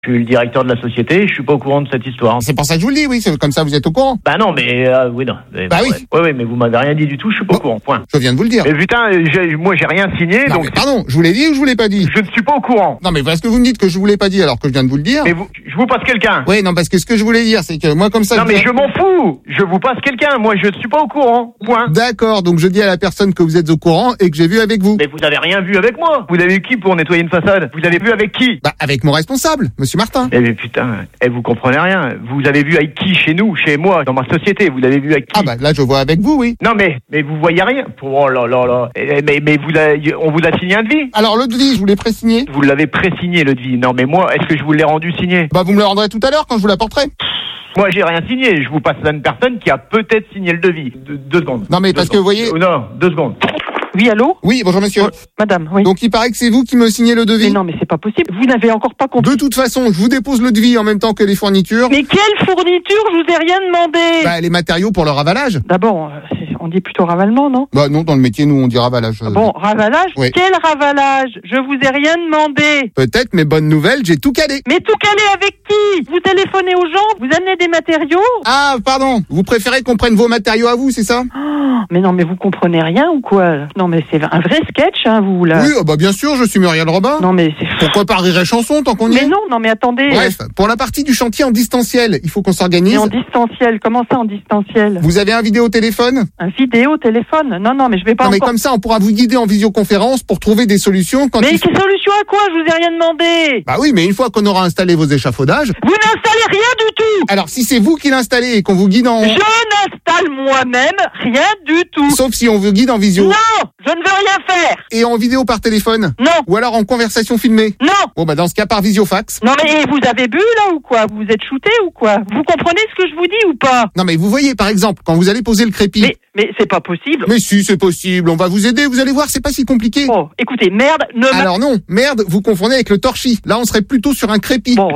Je suis le directeur de la société, je suis pas au courant de cette histoire. C'est pour ça que je vous le dis, oui, c'est comme ça vous êtes au courant. Bah non, mais oui, non. Bah oui. Ouais, mais vous m'avez rien dit du tout, je suis pas au courant. Point. Je viens de vous le dire. Mais putain, moi j'ai rien signé, Non, donc. mais pardon, je vous l'ai dit ou je vous l'ai pas dit? Je ne suis pas au courant. Non, mais parce que vous me dites que je vous l'ai pas dit alors que je viens de vous le dire. Mais je vous passe quelqu'un. Oui, non, parce que ce que je voulais dire, c'est que moi comme ça. Non, mais je m'en fous. Je vous passe quelqu'un. Moi, je ne suis pas au courant. Point. D'accord, donc je dis à la personne que vous êtes au courant et que j'ai vu avec vous. Mais vous avez rien vu avec moi. Vous avez eu qui pour nettoyer une façade? Vous avez vu avec qui? Bah, avec mon responsable, monsieur Martin. Eh mais putain, vous comprenez rien. Vous avez vu avec qui chez nous, chez moi, dans ma société? Vous avez vu avec qui? Ah bah là je vois avec vous, oui. Non mais vous voyez rien. Oh là là là. Mais on vous a signé un devis? Alors le devis, je vous l'ai pré-signé. Vous l'avez pré-signé le devis. Non mais moi, est-ce que je vous l'ai rendu signé? Bah vous me le rendrez tout à l'heure quand je vous l'apporterai. Moi j'ai rien signé. Je vous passe à une personne qui a peut-être signé le devis. Deux secondes. Non mais parce que vous voyez. Non, 2 secondes. Oui, allô? Oui, bonjour monsieur. Madame, oui. Donc il paraît que c'est vous qui me signez le devis. Mais non, mais c'est pas possible. Vous n'avez encore pas compris. De toute façon, je vous dépose le devis en même temps que les fournitures. Mais quelle fourniture? Je vous ai rien demandé. Bah les matériaux pour le ravalage. D'abord, on dit plutôt ravalement, non? Bah non, dans le métier nous on dit ravalage. Bon, ravalage? Oui. Quel ravalage? Je vous ai rien demandé. Peut-être, mais bonne nouvelle, j'ai tout calé. Mais tout calé avec qui? Vous téléphonez aux gens? Vous amenez des matériaux? Ah, pardon. Vous préférez qu'on prenne vos matériaux à vous, c'est ça? Mais non, mais vous comprenez rien ou quoi? Non, mais c'est un vrai sketch, hein, vous, là. Oui, bah bien sûr, je suis Muriel Robin. Non, mais c'est... Pourquoi pas rire et chanson tant qu'on y est? Mais non, mais attendez. Bref, pour la partie du chantier en distanciel, il faut qu'on s'organise. Mais en distanciel, comment ça en distanciel? Vous avez un vidéotéléphone? Un vidéo-téléphone? Non, mais je vais pas Non, mais encore... comme ça, on pourra vous guider en visioconférence pour trouver des solutions quand Mais quelle solution à quoi? Je vous ai rien demandé. Bah oui, mais une fois qu'on aura installé vos échafaudages... Vous n'installez rien du tout. Alors, si c'est vous qui l'installez et qu'on vous guide en... Je n'installe moi-même rien du tout. Sauf si on vous guide en visio. Non, je ne veux rien faire. Et en vidéo par téléphone? Non. Ou alors en conversation filmée? Non. Bon, bah dans ce cas, par visiofax. Non, mais vous avez bu, là, ou quoi? Vous êtes shooté ou quoi? Vous comprenez ce que je vous dis ou pas? Non, mais vous voyez, par exemple, quand vous allez poser le crépi... Mais c'est pas possible. Mais si, c'est possible, on va vous aider, vous allez voir, c'est pas si compliqué. Oh, écoutez, merde, Alors non, merde, vous confondez avec le torchis. Là, on serait plutôt sur un crépi. Bon.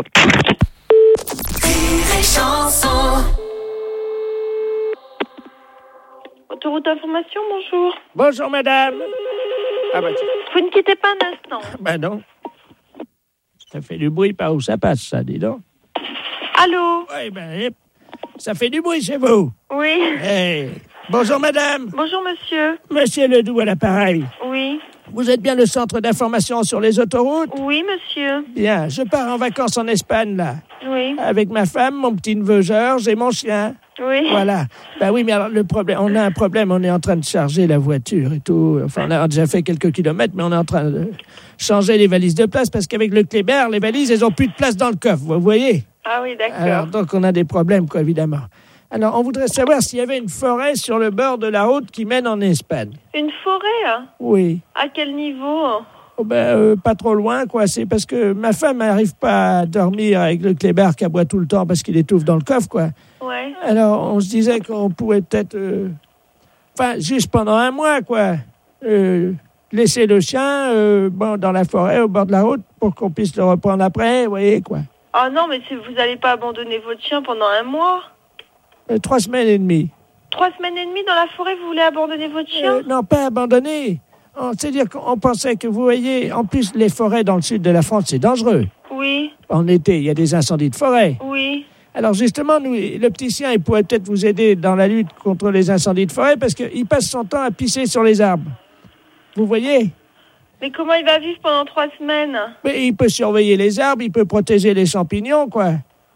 Autoroute d'information, bonjour. Bonjour madame. Ah bah tiens. Vous ne quittez pas un instant. Bah non. Ça fait du bruit par où ça passe, ça, dis donc. Allô? Oui, ben, ça fait du bruit chez vous. Oui. Hey. Bonjour madame. Bonjour monsieur. Monsieur Ledoux à l'appareil. Oui. Vous êtes bien le centre d'information sur les autoroutes? Oui, monsieur. Bien, je pars en vacances en Espagne, là. Oui. Avec ma femme, mon petit-neveu Georges et mon chien. Oui. Voilà. Bah oui, mais alors le problème, on a un problème, on est en train de charger la voiture et tout. Enfin, on a déjà fait quelques kilomètres, mais on est en train de changer les valises de place parce qu'avec le Kléber, les valises, elles ont plus de place dans le coffre, vous voyez? Ah oui, d'accord. Alors, donc on a des problèmes, quoi, évidemment. Alors, on voudrait savoir s'il y avait une forêt sur le bord de la route qui mène en Espagne. Une forêt, hein? Oui. À quel niveau? Oh pas trop loin, quoi. C'est parce que ma femme n'arrive pas à dormir avec le Kléber qui aboie tout le temps parce qu'il étouffe dans le coffre, quoi. Ouais. Alors, on se disait qu'on pourrait peut-être... Enfin, juste pendant un mois, quoi. Laisser le chien dans la forêt, au bord de la route, pour qu'on puisse le reprendre après, vous voyez, quoi. Ah non, mais vous n'allez pas abandonner votre chien pendant un mois? 3 semaines et demie. 3 semaines et demie dans la forêt, vous voulez abandonner votre chien? Non, pas abandonner. C'est-à-dire qu'on pensait que, vous voyez, en plus, les forêts dans le sud de la France, c'est dangereux. Oui. En été, il y a des incendies de forêt. Oui. Alors justement, nous, le petit chien, il pourrait peut-être vous aider dans la lutte contre les incendies de forêt parce qu'il passe son temps à pisser sur les arbres. Vous voyez? Mais comment il va vivre pendant 3 semaines? Mais il peut surveiller les arbres, il peut protéger les champignons, quoi.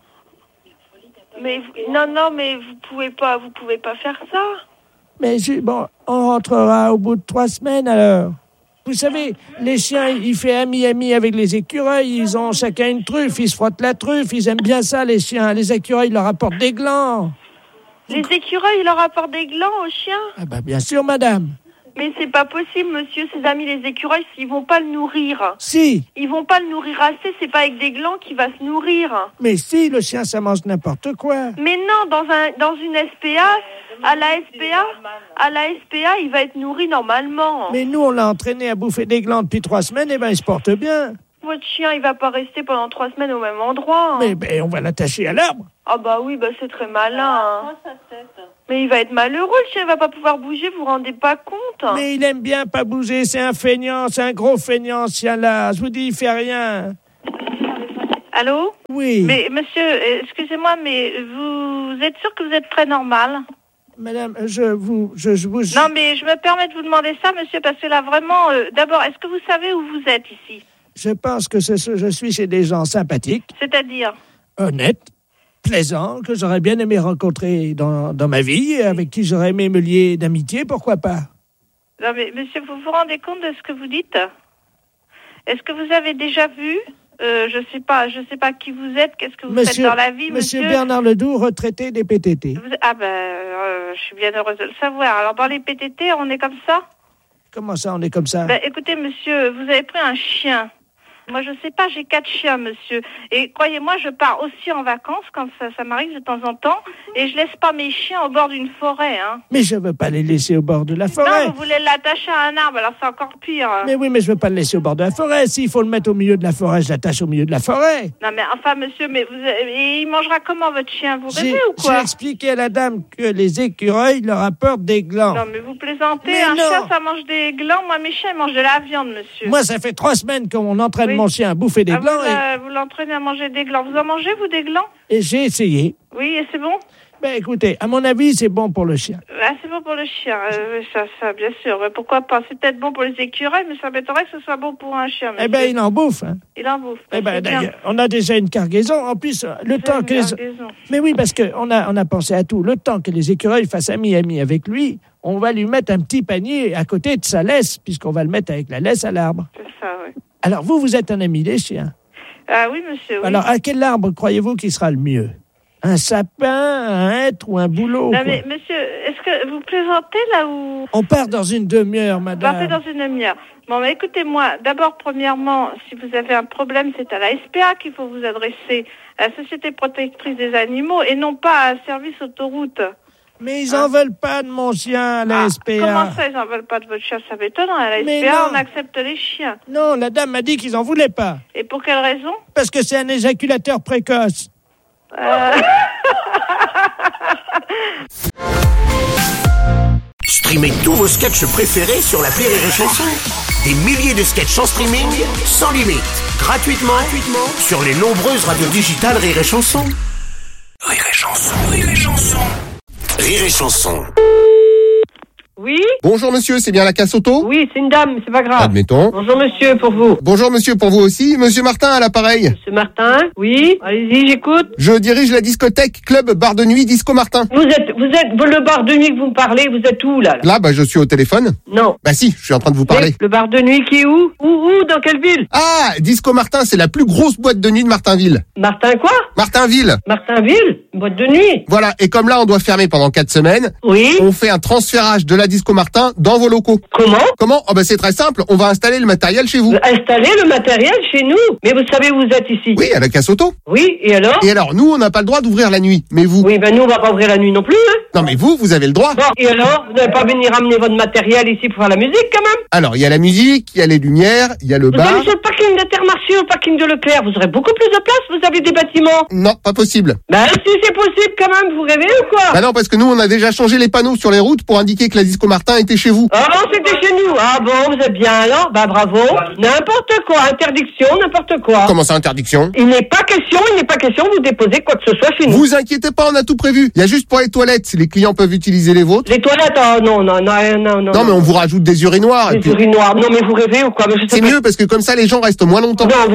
Mais non, mais vous pouvez pas faire ça. Mais on rentrera au bout de 3 semaines alors. Vous savez, les chiens, ils font ami avec les écureuils, ils ont chacun une truffe, ils se frottent la truffe, ils aiment bien ça les chiens. Les écureuils leur apportent des glands. Les écureuils, ils leur apportent des glands aux chiens? Ah bah bien sûr madame. Mais c'est pas possible, monsieur, ses amis les écureuils, ils vont pas le nourrir. Si. Ils vont pas le nourrir assez, c'est pas avec des glands qu'il va se nourrir. Mais si, le chien, ça mange n'importe quoi. Mais non, dans une SPA, à la SPA, il va être nourri normalement. Mais nous, on l'a entraîné à bouffer des glands depuis 3 semaines, et ben il se porte bien. Votre chien, il va pas rester pendant 3 semaines au même endroit. Mais on va l'attacher à l'arbre. Ah bah oui, c'est très malin. Mais il va être malheureux, le chien, il va pas pouvoir bouger, vous vous rendez pas compte? Mais il aime bien pas bouger, c'est un feignant, c'est un gros feignant, ce chien-là. Je vous dis, il fait rien. Allô? Oui. Mais monsieur, excusez-moi, mais vous êtes sûr que vous êtes très normal? Madame, je vous... Non, mais je me permets de vous demander ça, monsieur, parce que là, vraiment, d'abord, est-ce que vous savez où vous êtes ici? Je pense que je suis chez des gens sympathiques. C'est-à-dire? Honnêtes, plaisants, que j'aurais bien aimé rencontrer dans ma vie, et avec qui j'aurais aimé me lier d'amitié, pourquoi pas? Non, mais monsieur, vous vous rendez compte de ce que vous dites? Est-ce que vous avez déjà vu? Je sais pas qui vous êtes, qu'est-ce que vous faites dans la vie, monsieur? Monsieur Bernard Ledoux, retraité des PTT. Je suis bien heureuse de le savoir. Alors, dans les PTT, on est comme ça? Comment ça, on est comme ça? Écoutez, monsieur, vous avez pris un chien. Moi, je sais pas, j'ai 4 chiens, monsieur. Et croyez-moi, je pars aussi en vacances quand ça m'arrive de temps en temps. Et je laisse pas mes chiens au bord d'une forêt, hein. Mais je veux pas les laisser au bord de la forêt. Non, vous voulez l'attacher à un arbre, alors c'est encore pire. Mais oui, mais je veux pas le laisser au bord de la forêt. S'il faut le mettre au milieu de la forêt, je l'attache au milieu de la forêt. Non, mais enfin, monsieur, mais il mangera comment votre chien? Vous rêvez ou quoi? J'ai expliqué à la dame que les écureuils leur apportent des glands. Non, mais vous plaisantez. Un chien, ça mange des glands. Moi, mes chiens, ils mangent de la viande, monsieur. Moi, ça fait 3 semaines qu'on entraîne mon chien à bouffer des glands. Vous l'entraînez à manger des glands. Vous en mangez, vous, des glands? Et j'ai essayé. Oui, et c'est bon? Écoutez, à mon avis, c'est bon pour le chien. C'est bon pour le chien, ça, bien sûr. Mais pourquoi pas? C'est peut-être bon pour les écureuils, mais ça m'étonnerait que ce soit bon pour un chien, monsieur. Il en bouffe, hein. Il en bouffe. D'ailleurs, on a déjà une cargaison. En plus, le temps que... Mais oui, parce qu'on a pensé à tout. Le temps que les écureuils fassent ami avec lui, on va lui mettre un petit panier à côté de sa laisse, puisqu'on va le mettre avec la laisse à l'arbre. C'est ça, oui. Alors, vous êtes un ami des chiens. Ah oui, monsieur, oui. Alors, à quel arbre croyez-vous qui sera le mieux? Un sapin, un hêtre ou un bouleau? Non, mais monsieur, est-ce que vous plaisantez là ou... On part dans une demi-heure, madame. Partez dans une demi-heure. Bon, mais écoutez-moi, d'abord, premièrement, si vous avez un problème, c'est à la SPA qu'il faut vous adresser, à la Société protectrice des animaux, et non pas à un service autoroute. Mais ils en veulent pas de mon chien, à la SPA. Comment ça, ils en veulent pas de votre chien? Ça m'étonne. À la SPA, on accepte les chiens. Non, la dame m'a dit qu'ils en voulaient pas. Et pour quelle raison? Parce que c'est un éjaculateur précoce. Streamez tous vos sketchs préférés sur l'appli Rire et Chanson. Des milliers de sketchs en streaming, sans limite, gratuitement sur les nombreuses radios digitales Rire et Chanson. Rire et Chanson, Rire et Chanson. Rire et Chanson. Oui? Bonjour monsieur, c'est bien la casse auto? Oui, c'est une dame, mais c'est pas grave. Admettons. Bonjour monsieur, pour vous. Bonjour monsieur, pour vous aussi. Monsieur Martin à l'appareil. Monsieur Martin? Oui? Allez-y, j'écoute. Je dirige la discothèque Club Bar de Nuit Disco Martin. Vous êtes le bar de nuit que vous me parlez, vous êtes où là? Là, je suis au téléphone. Non. Si, je suis en train de vous parler. Le bar de nuit qui est où? Où? Dans quelle ville? Ah, Disco Martin, c'est la plus grosse boîte de nuit de Martinville. Martin quoi? Martinville. Martinville? Une boîte de nuit? Voilà, et comme là, on doit fermer pendant 4 semaines. Oui. On fait un transférage de la Disco Martin dans vos locaux. Comment? C'est très simple, on va installer le matériel chez vous. Installer le matériel chez nous? Mais vous savez où vous êtes ici? Oui, à la casse auto. Oui, et alors? Et alors, nous, on n'a pas le droit d'ouvrir la nuit, mais vous... Oui, nous, on va pas ouvrir la nuit non plus, hein. Non, mais vous avez le droit. Bon, et alors? Vous n'allez pas venir amener votre matériel ici pour faire la musique, quand même? Alors, il y a la musique, il y a les lumières, il y a le bar... Vous allez sur le parking d'Intermarché, au parking de Leclerc, vous aurez beaucoup plus de place, vous avez des bâtiments. Non, pas possible. Si c'est possible, quand même, vous rêvez ou quoi? Non, parce que nous, on a déjà changé les panneaux sur les routes pour indiquer que la Disco Martin était chez vous. Ah bon, c'était chez nous. Ah bon, vous êtes bien alors? Bravo. N'importe quoi, interdiction, n'importe quoi. Comment ça, interdiction? Il n'est pas question de vous déposer quoi que ce soit chez nous. Vous inquiétez pas, on a tout prévu. Il y a juste pour les toilettes, les clients peuvent utiliser les vôtres. Les toilettes, non. Non, mais on vous rajoute des urinoirs. Des urinoirs, non mais vous rêvez ou quoi? C'est mieux parce que comme ça, les gens restent moins longtemps. Non,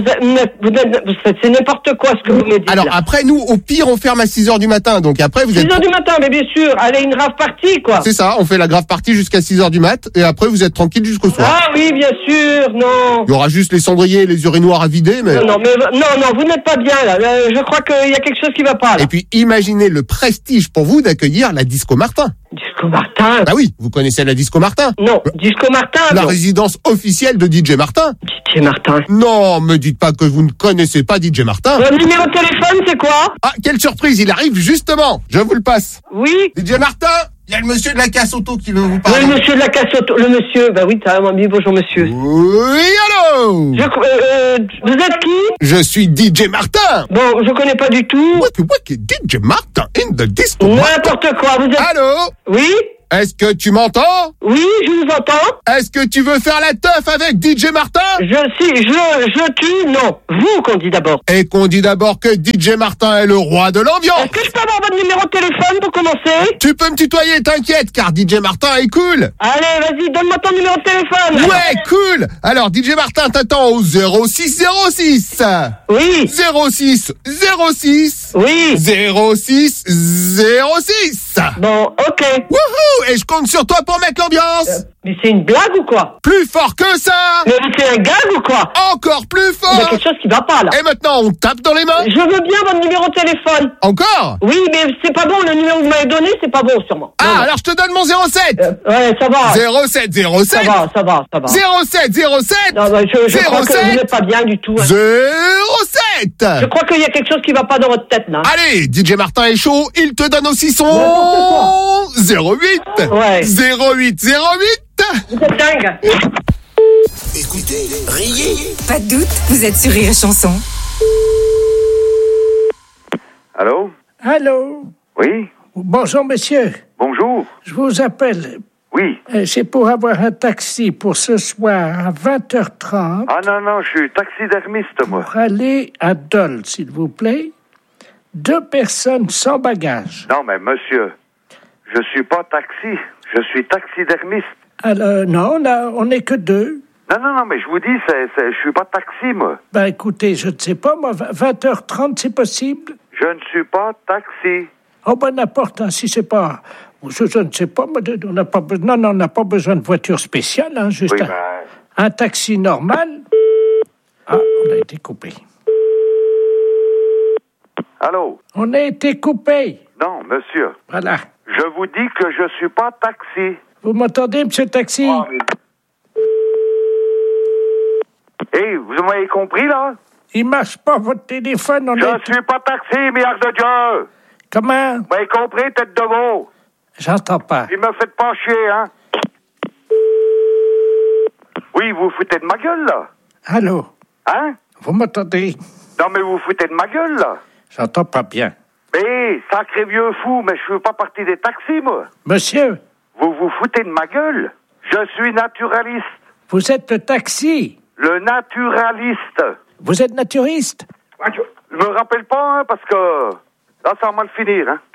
c'est n'importe quoi ce que vous me dites. Alors après, nous, au pire, on ferme à 6h du matin. Donc après, vous êtes... 6h du matin, mais bien sûr. Allez, une grave partie, quoi. C'est ça, on fait la grave partie jusqu'à 6h du mat. Et après, vous êtes tranquille jusqu'au soir. Ah oui, bien sûr, non. Il y aura juste les cendriers et les urinoirs à vider, mais... Non, vous n'êtes pas bien, là. Je crois qu'il y a quelque chose qui va pas, là. Et puis, imaginez le prestige pour vous d'accueillir la Disco Martin. Disco Martin? Bah oui, vous connaissez la Disco Martin? Non, Disco Martin, la résidence officielle de DJ Martin. DJ Martin? Non, me dites pas que vous ne connaissez pas DJ Martin. Votre numéro de téléphone, c'est quoi? Ah, quelle surprise, il arrive justement. Je vous le passe. Oui? DJ Martin, il y a le monsieur de la casse auto qui veut vous parler. Oui, le monsieur de la casse auto. Le monsieur, oui, t'as dit bonjour monsieur. Oui, allô? Vous êtes qui? Je suis DJ Martin. Bon, je connais pas du tout. What DJ Martin in the disco. N'importe quoi, vous êtes... Allô? Oui? Est-ce que tu m'entends? Oui, je vous entends. Est-ce que tu veux faire la teuf avec DJ Martin? Je tue, non. Vous qu'on dit d'abord. Et qu'on dit d'abord que DJ Martin est le roi de l'ambiance. Est-ce que je peux avoir votre numéro de téléphone pour commencer? Tu peux me tutoyer, t'inquiète, car DJ Martin est cool. Allez, vas-y, donne-moi ton numéro de téléphone. Ouais, cool. Alors, DJ Martin t'attend au 0606. Oui. 0606. Oui. 0606. Bon, ok. Wouhou! Et je compte sur toi pour mettre l'ambiance. Mais c'est une blague ou quoi? Plus fort que ça. Mais c'est un gag ou quoi? Encore plus Il y a fort. quelque chose qui va pas là. Et maintenant, on tape dans les mains. Je veux bien votre numéro de téléphone. Encore? Oui, mais c'est pas bon, le numéro que vous m'avez donné, c'est pas bon sûrement. Ah, Non, non. alors je te donne mon 07. Ouais, ça va. 0707. Ça va. 0707. Non, je crois que 07. vous n'êtes pas bien du tout. Hein. 07. Je crois qu'il y a quelque chose qui va pas dans votre tête là. Allez, DJ Martin est chaud, il te donne aussi son N'importe 08. Ouais. 0808. Vous êtes dingue. Écoutez, riez. Pas de doute, vous êtes sur Rire et Chanson. Allô? Allô? Oui? Bonjour, monsieur. Bonjour? Je vous appelle. Oui? C'est pour avoir un taxi pour ce soir à 20h30 Ah non, je suis taxidermiste, moi. pour aller à Dole, s'il vous plaît. 2 personnes sans bagages. Non, mais monsieur, je suis pas taxi, je suis taxidermiste. Alors, non, là, on n'est que 2. Non, mais je vous dis, je suis pas taxi, moi. Ben, écoutez, je ne sais pas, moi, 20h30, c'est possible? Je ne suis pas taxi. Oh, ben, n'importe, hein, si c'est pas... Je ne sais pas, on n'a pas besoin... Non, on n'a pas besoin de voiture spéciale, hein, juste Oui, un taxi normal. Ah, on a été coupé. Allô? On a été coupé. Non, monsieur, Voilà. je vous dis que je suis pas taxi. Vous m'entendez, monsieur Taxi? Hé, vous m'avez compris, là? Il marche pas, votre téléphone, on Je est... suis pas taxi, merde de Dieu! Comment? Vous m'avez compris, tête de veau? J'entends pas. Il me fait pas chier, hein? Oui, vous foutez de ma gueule, là? Allô? Hein? Vous m'entendez? Non, mais vous foutez de ma gueule, là? J'entends pas bien. Mais, sacré vieux fou, mais je fais pas partie des taxis, moi. Monsieur, Vous vous foutez de ma gueule? Je suis naturaliste. vous êtes le taxi. Le naturaliste. Vous êtes naturiste? Je me rappelle pas, hein, parce que... Là, ça va mal finir, hein.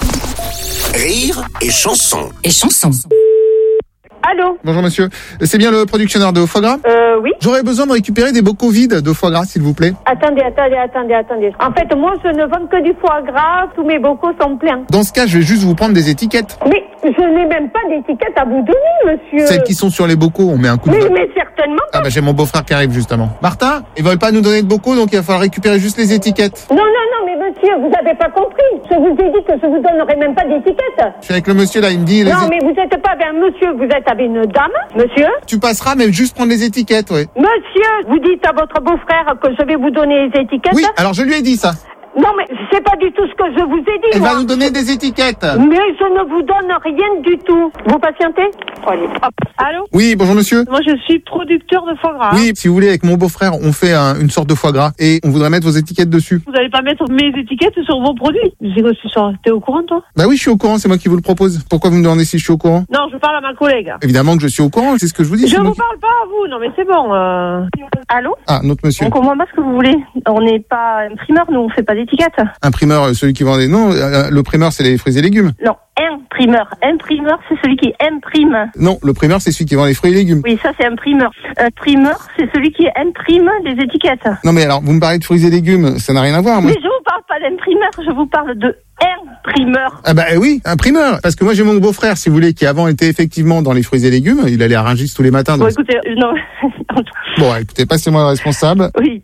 Rire et chanson. Et Chanson. Allô? Bonjour monsieur, c'est bien le productionneur de foie gras? Oui. J'aurais besoin de récupérer des bocaux vides de foie gras, s'il vous plaît. Attendez. En fait, moi, je ne vends que du foie gras. Tous mes bocaux sont pleins. Dans ce cas, je vais juste vous prendre des étiquettes. Mais je n'ai même pas d'étiquette à vous donner, monsieur. Celles qui sont sur les bocaux, on met un coup de... Mais certainement Ah bah j'ai mon beau-frère qui arrive justement. Martin, ils veulent pas nous donner de bocaux, donc il va falloir récupérer juste les étiquettes. Non, mais monsieur, vous n'avez pas compris. Je vous ai dit que je vous donnerai même pas d'étiquette. Je suis avec le monsieur là, il me dit... Non, mais vous n'êtes pas avec un monsieur, vous êtes avec une dame, monsieur. Tu passeras, mais juste prendre les étiquettes, ouais. Monsieur, vous dites à votre beau-frère que je vais vous donner les étiquettes. Oui, alors je lui ai dit ça. Non, mais c'est pas du tout ce que je vous ai dit, Elle moi. va nous donner des étiquettes. Mais je ne vous donne rien du tout. Vous patientez? Allez. Hop. Allô? Oui, bonjour monsieur. Moi, je suis producteur de foie gras. Oui, si vous voulez, avec mon beau-frère, on fait une sorte de foie gras et on voudrait mettre vos étiquettes dessus. Vous n'allez pas mettre mes étiquettes sur vos produits. C'est quoi ce soir? T'es au courant, toi? Bah oui, je suis au courant, c'est moi qui vous le propose. Pourquoi vous me demandez si je suis au courant? Non, je parle à ma collègue. Évidemment que je suis au courant, c'est ce que je vous dis. Je c'est moi vous qui- parle pas à vous, non mais c'est bon. Allô? Ah, notre monsieur. On comprend pas ce que vous voulez. On n'est pas imprimeur, nous, on fait pas d'étiquette. Imprimeur, celui qui vend des... Non, le primeur, c'est les fruits et légumes. Non, imprimeur. Imprimeur, c'est celui qui imprime. Non, le primeur, c'est celui qui vend les fruits et légumes. Oui, ça c'est imprimeur. Imprimeur, c'est celui qui imprime les étiquettes. Non, mais alors, vous me parlez de fruits et légumes, ça n'a rien à voir, moi. Mais je vous parle pas d'imprimeur, je vous parle de imprimeur. Ah bah oui, imprimeur. Parce que moi, j'ai mon beau-frère, si vous voulez, qui avant était effectivement dans les fruits et légumes. Il allait à Rungis tous les matins. Bon, donc- écoutez, non. Bon, écoutez, passez-moi le responsable. Oui.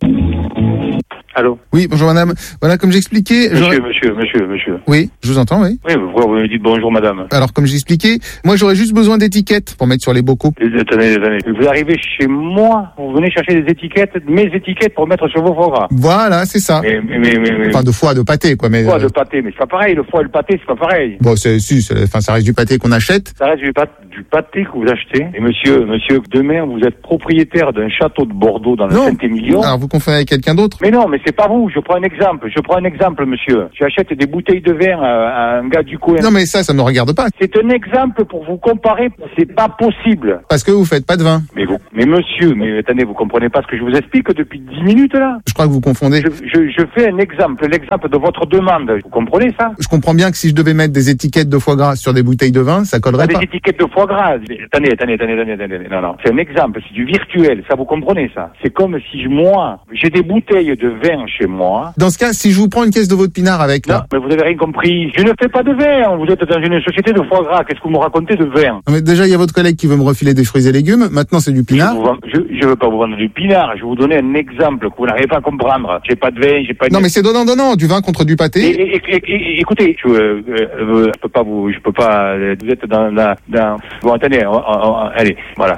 Allô? Oui, bonjour madame. Voilà, comme j'expliquais... Monsieur. Oui, je vous entends, oui. Oui, pourquoi vous me dites bonjour, madame? Alors, comme j'expliquais, moi, j'aurais juste besoin d'étiquettes pour mettre sur les bocaux. Attendez. Vous arrivez chez moi, vous venez chercher des étiquettes, mes étiquettes pour mettre sur vos foie gras. Voilà, c'est ça. Mais... Enfin, de foie, de pâté, quoi. Mais, Foie de pâté, mais c'est pas pareil, le foie et le pâté, c'est pas pareil. Bon, ça reste du pâté qu'on achète. Ça reste du du pâté que vous achetez. Et monsieur, demain, vous êtes propriétaire d'un château de Bordeaux dans le Saint-Émilion. Alors, vous confondez avec quelqu'un d'autre? Mais non, mais c'est pas vous. Je prends un exemple, monsieur. Tu achètes des bouteilles de vin à un gars du coin. Non, mais ça me regarde pas. C'est un exemple pour vous comparer. C'est pas possible. Parce que vous faites pas de vin. Mais monsieur, attendez, vous comprenez pas ce que je vous explique depuis 10 minutes, là? Je crois que vous confondez. Je fais l'exemple de votre demande. Vous comprenez ça? Je comprends bien que si je devais mettre des étiquettes de foie gras sur des bouteilles de vin, ça collerait pas. Des étiquettes de foie gras. Attendez. Non. C'est un exemple. C'est du virtuel. Ça, vous comprenez ça? C'est comme si moi, j'ai des bouteilles de vin chez moi. Dans ce cas, si je vous prends une caisse de votre pinard avec, là. Non, mais vous avez rien compris. Je ne fais pas de vin. Vous êtes dans une société de foie gras. Qu'est-ce que vous me racontez de vin? Non, mais déjà, il y a votre collègue qui veut me refiler des fruits et légumes. Maintenant, c'est du pinard. Je veux pas vous vendre du pinard. Je vais vous donner un exemple que vous n'arrivez pas à comprendre. J'ai pas de vin, j'ai pas de... Non, mais c'est donnant. Du vin contre du pâté. Écoutez, je peux pas vous êtes dans bon, attendez, allez, voilà.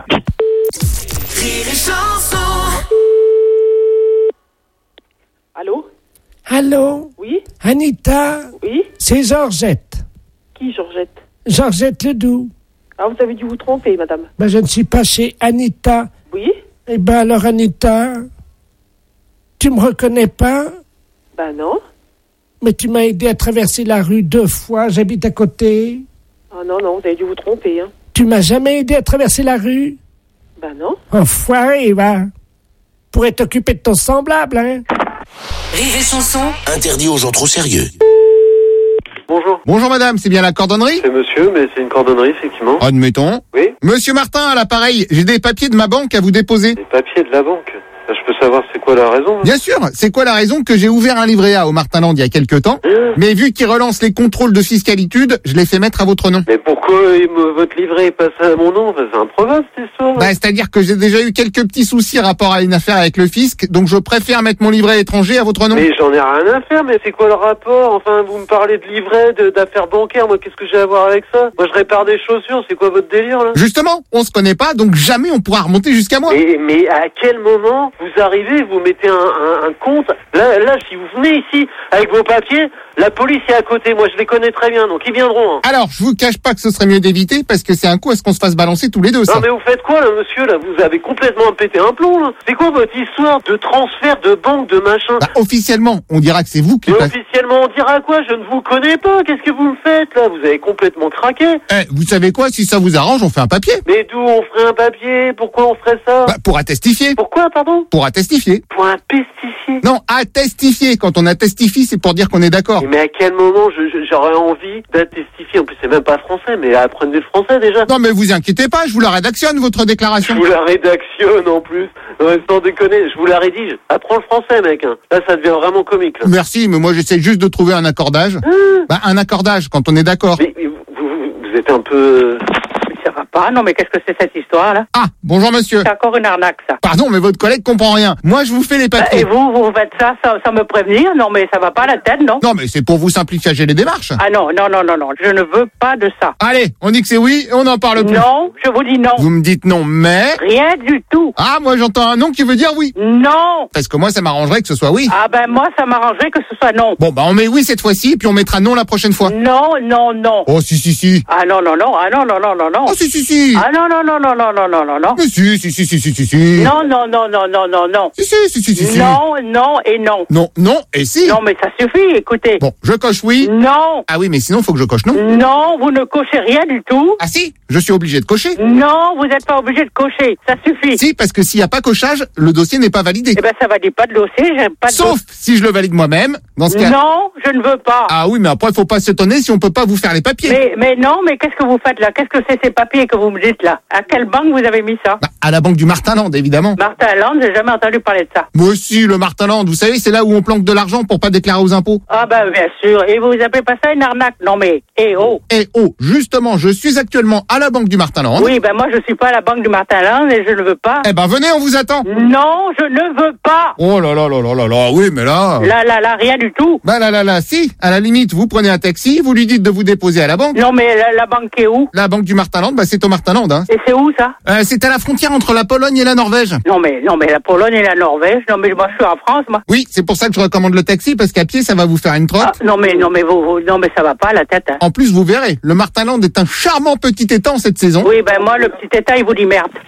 Allô? Oui? Anita? Oui? C'est Georgette. Qui, Georgette? Georgette Ledoux. Ah, vous avez dû vous tromper, madame. Ben, je ne suis pas chez Anita. Oui? Eh ben, alors, Anita, tu me reconnais pas? Ben non. Mais tu m'as aidé à traverser la rue 2 fois, j'habite à côté. Ah non, vous avez dû vous tromper, hein. Tu m'as jamais aidé à traverser la rue? Ben non. Enfoiré, va. Pourrais t'occuper de ton semblable, hein. Rire et chanson. Interdit aux gens trop sérieux. Bonjour. Bonjour madame, c'est bien la cordonnerie? C'est monsieur, mais c'est une cordonnerie, effectivement. Admettons. Oui. Monsieur Martin, à l'appareil, j'ai des papiers de ma banque à vous déposer. Les papiers de la banque? Je peux savoir c'est quoi la raison? Bien sûr, c'est quoi la raison que j'ai ouvert un livret A au Martinland il y a quelques temps, mais vu qu'il relance les contrôles de fiscalitude, je l'ai fait mettre à votre nom. Mais pourquoi votre livret est passé à mon nom? C'est improbable cette histoire. Bah, c'est-à-dire que j'ai déjà eu quelques petits soucis rapport à une affaire avec le fisc, donc je préfère mettre mon livret étranger à votre nom. Mais j'en ai rien à faire, mais c'est quoi le rapport? Enfin, vous me parlez de livret, d'affaires bancaires, moi qu'est-ce que j'ai à voir avec ça? Moi je répare des chaussures, c'est quoi votre délire là? Justement, on se connaît pas, donc jamais on pourra remonter jusqu'à moi. Mais à quel moment vous arrivez, vous mettez un compte? Là, si vous venez ici avec vos papiers, la police est à côté, moi je les connais très bien, donc ils viendront. Hein. Alors, je vous cache pas que ce serait mieux d'éviter, parce que c'est un coup à ce qu'on se fasse balancer tous les deux, ça. Non mais vous faites quoi là, monsieur, là? Vous avez complètement pété un plomb, là. C'est quoi votre histoire de transfert de banque, de machin? Bah, officiellement, on dira que c'est vous qui... Officiellement, on dira quoi? Je ne vous connais pas, qu'est-ce que vous me faites, là? Vous avez complètement craqué. Vous savez quoi? Si ça vous arrange, on fait un papier. Mais d'où on ferait un papier? Pourquoi on ferait ça? Bah, pour attestifier. Pourquoi, pardon? Pour attestifier. Pour un pestifier? Non, attestifier. Quand on attestifie, c'est pour dire qu'on est d'accord. Mais à quel moment j'aurais envie d'attestifier? En plus, c'est même pas français, mais apprenez le français déjà. Non, mais vous inquiétez pas, je vous la rédactionne, votre déclaration. Je vous la rédactionne en plus. Non, sans déconner, je vous la rédige. Apprends le français, mec. Hein. Là, ça devient vraiment comique. Là. Merci, mais moi, j'essaie juste de trouver un accordage. Bah, un accordage, quand on est d'accord. Mais vous êtes un peu... Ça va pas, non mais qu'est-ce que c'est cette histoire là? Ah, bonjour monsieur. C'est encore une arnaque ça. Pardon, mais votre collègue comprend rien. Moi, je vous fais les papiers. Et vous faites ça sans me prévenir? Non mais ça va pas à la tête, non? Non, mais c'est pour vous simplifier les démarches. Ah non, je ne veux pas de ça. Allez, on dit que c'est oui et on n'en parle plus. Non, je vous dis non. Vous me dites non, mais... Rien du tout. Ah, moi j'entends un non qui veut dire oui. Non. Parce que moi, ça m'arrangerait que ce soit oui. Ah ben moi, ça m'arrangerait que ce soit non. Bon, bah on met oui cette fois-ci, puis on mettra non la prochaine fois. Non. Oh, si. Ah non. Oh, si. Ah non. Mais si. Non. Si. Non et non. Non et si. Non mais ça suffit, écoutez. Bon, je coche oui. Non. Ah oui, mais sinon, faut que je coche non. Non, vous ne cochez rien du tout. Ah si, je suis obligé de cocher. Non, vous n'êtes pas obligé de cocher, ça suffit. Si, parce que s'il n'y a pas cochage, le dossier n'est pas validé. Eh ben ça valide pas de dossier, j'ai pas de Sauf si je le valide moi-même, dans ce cas. Non, je ne veux pas. Ah oui, mais après, faut pas s'étonner si on peut pas vous faire les papiers. Mais non, mais qu'est-ce que vous faites là? Qu'est-ce que c'est ces papiers que vous me dites là? À quelle banque vous avez mis ça? Bah, à la banque du Martinland, évidemment. Martinland, j'ai jamais entendu parler de ça. Moi aussi, le Martinland, vous savez, c'est là où on planque de l'argent pour pas déclarer aux impôts. Ah ben bien sûr, et vous appelez pas ça une arnaque? Non mais, Justement, je suis actuellement à la banque du Martinland. Oui, ben moi je suis pas à la banque du Martinland et je ne veux pas. Eh ben venez, on vous attend. Non, je ne veux pas. Oh là, oui, mais là... Là, rien du tout. Bah là, si, à la limite, vous prenez un taxi, vous lui dites de vous déposer à la banque. Non mais la banque est où? La banque du Martinland, bah c'est au Martinland. Hein. Et c'est où, ça? C'est à la frontière entre la Pologne et la Norvège. Non, mais la Pologne et la Norvège. Non, mais moi, je suis en France, moi. Oui, c'est pour ça que je recommande le taxi, parce qu'à pied, ça va vous faire une trotte. Ah, non, mais ça va pas, la tête. Hein. En plus, vous verrez, le Martinland est un charmant petit étang cette saison. Oui, ben moi, le petit état, il vous dit merde.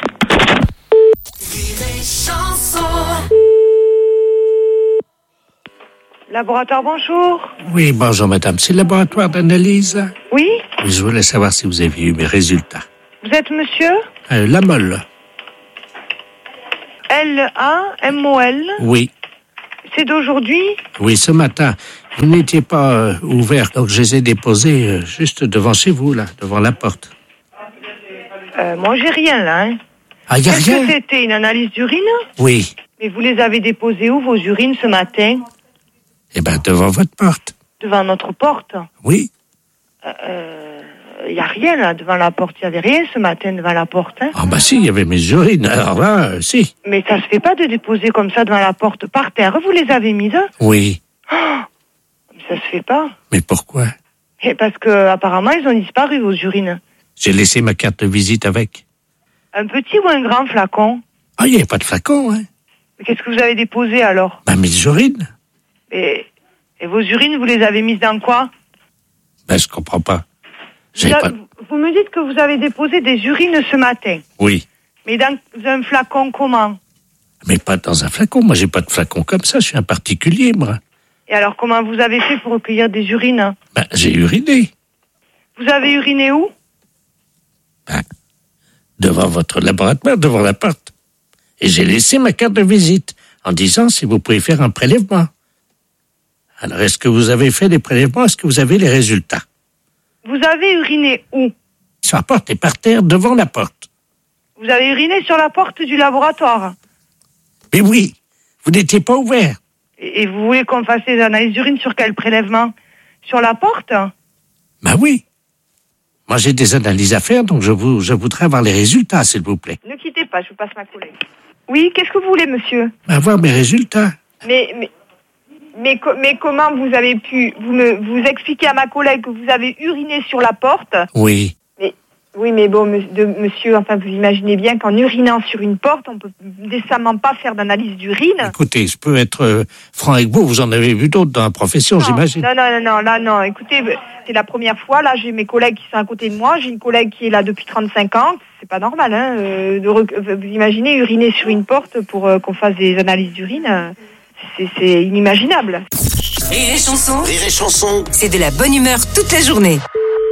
Laboratoire, bonjour. Oui, bonjour madame, c'est le laboratoire d'analyse. Oui, Je voulais savoir si vous avez eu mes résultats. vous êtes monsieur La molle. L-A-M-O-L. Oui, C'est d'aujourd'hui. oui, ce matin. Vous n'étiez pas ouvert, donc je les ai déposés juste devant chez vous, là, devant la porte. Moi, j'ai rien là. Hein. Ah, y a Est-ce rien? que c'était une analyse d'urine? Oui. Mais vous les avez déposées où, vos urines, ce matin? Eh ben, devant votre porte. Devant notre porte? Oui. Il n'y a rien là, devant la porte. Il n'y avait rien ce matin devant la porte. Hein. Ah bah si, il y avait mes urines. Alors là, si. Mais ça se fait pas de déposer comme ça devant la porte par terre. Vous les avez mises? Oui. Oh, ça se fait pas. Mais pourquoi? Et parce que apparemment ils ont disparu, vos urines. J'ai laissé ma carte de visite avec. Un petit ou un grand flacon? Ah, il n'y avait pas de flacon, hein. Mais qu'est-ce que vous avez déposé alors? Bah, mes urines. Et vos urines, vous les avez mises dans quoi? Ben, je comprends pas. Vous me dites que vous avez déposé des urines ce matin. Oui. Mais dans un flacon comment? Mais pas dans un flacon. Moi, j'ai pas de flacon comme ça. Je suis un particulier, moi. Et alors, comment vous avez fait pour recueillir des urines? Ben, j'ai uriné. Vous avez uriné où? Ben, devant votre laboratoire, devant la porte. Et j'ai laissé ma carte de visite en disant si vous pouvez faire un prélèvement. Alors, est-ce que vous avez fait des prélèvements? Est-ce que vous avez les résultats? Vous avez uriné où? Sur la porte et par terre, devant la porte. Vous avez uriné sur la porte du laboratoire? Mais oui, vous n'étiez pas ouvert. Et vous voulez qu'on fasse des analyses d'urine sur quel prélèvement? Sur la porte? Ben oui. Moi, j'ai des analyses à faire, donc je voudrais avoir les résultats, s'il vous plaît. Ne quittez pas, je vous passe ma collègue. Oui, qu'est-ce que vous voulez, monsieur? Avoir mes résultats. Mais comment vous avez pu vous expliquer à ma collègue que vous avez uriné sur la porte? Oui. Mais bon, monsieur, enfin, vous imaginez bien qu'en urinant sur une porte, on peut décemment pas faire d'analyse d'urine. Écoutez, je peux être franc avec vous, vous en avez vu d'autres dans la profession, j'imagine. Non, écoutez, c'est la première fois, là, j'ai mes collègues qui sont à côté de moi, j'ai une collègue qui est là depuis 35 ans, c'est pas normal, hein, vous imaginez uriner sur une porte pour qu'on fasse des analyses d'urine, c'est inimaginable. Rire et chanson. Rire et chanson. C'est de la bonne humeur toute la journée.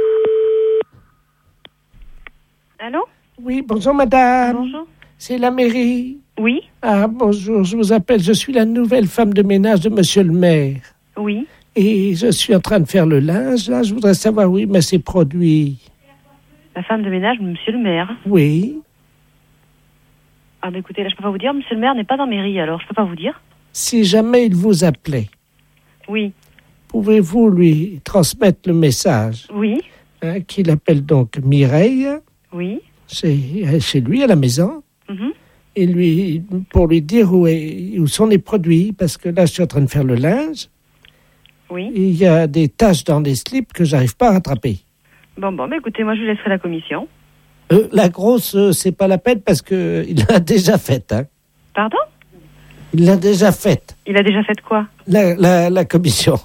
Allô? Oui, bonjour madame. Bonjour. C'est la mairie. Oui. Ah, bonjour, je vous appelle, je suis la nouvelle femme de ménage de monsieur le maire. Oui. Et je suis en train de faire le linge, là, je voudrais savoir, oui, mais c'est produit. La femme de ménage, monsieur le maire. Oui. Ah, bah écoutez, là, je peux pas vous dire, monsieur le maire n'est pas dans mairie, alors je peux pas vous dire. Si jamais il vous appelait. Oui. Pouvez-vous lui transmettre le message? Oui. Hein, qu'il appelle donc Mireille. Oui. C'est chez lui, à la maison. Mm-hmm. Et pour lui dire où sont les produits, parce que là, je suis en train de faire le linge. Oui. Et il y a des taches dans les slips que j'arrive pas à rattraper. Bon, bah écoutez, moi, je vous laisserai la commission. La grosse, c'est pas la peine parce que il l'a déjà faite. Hein. Pardon? Il l'a déjà faite. Il a déjà fait quoi? La commission.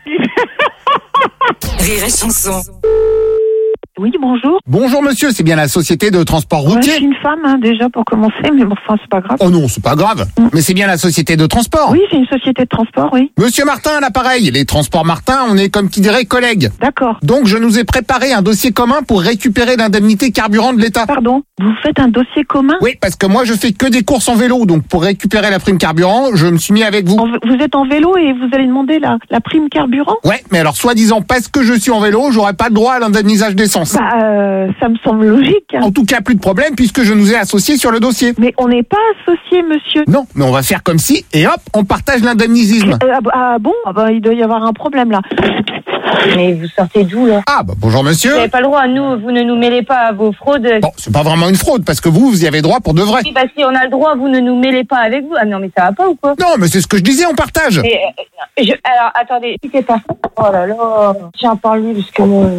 Rire et chanson. Oui, bonjour. Bonjour monsieur, c'est bien la société de transport routier? Je suis une femme, hein, déjà, pour commencer, mais bon, enfin, c'est pas grave. Oh non, c'est pas grave. Mais c'est bien la société de transport? Oui, c'est une société de transport, oui. Monsieur Martin, à l'appareil. Les transports Martin, on est comme qui dirait collègues. D'accord. Donc je nous ai préparé un dossier commun pour récupérer l'indemnité carburant de l'État. Pardon? Vous faites un dossier commun? Oui, parce que moi je fais que des courses en vélo, donc pour récupérer la prime carburant, je me suis mis avec vous. Vous êtes en vélo et vous allez demander la prime carburant? Ouais, mais alors soi-disant parce que je suis en vélo, j'aurais pas le droit à l'indemnisage d'essence. Ça me semble logique. Hein. En tout cas, plus de problème puisque je nous ai associés sur le dossier. Mais on n'est pas associés, monsieur. Non, mais on va faire comme si, et hop, on partage l'indemnisisme. Bon, il doit y avoir un problème là. Mais vous sortez d'où là? Ah bah bonjour monsieur. Vous n'avez pas le droit, vous ne nous mêlez pas à vos fraudes. Bon, c'est pas vraiment une fraude parce que vous y avez droit pour de vrai. Oui, bah si on a le droit, vous ne nous mêlez pas avec vous. Ah non, mais ça va pas ou quoi? Non, mais c'est ce que je disais, on partage. Alors, attendez, quittez pas. Oh là là, tiens, parle-lui parce que moi...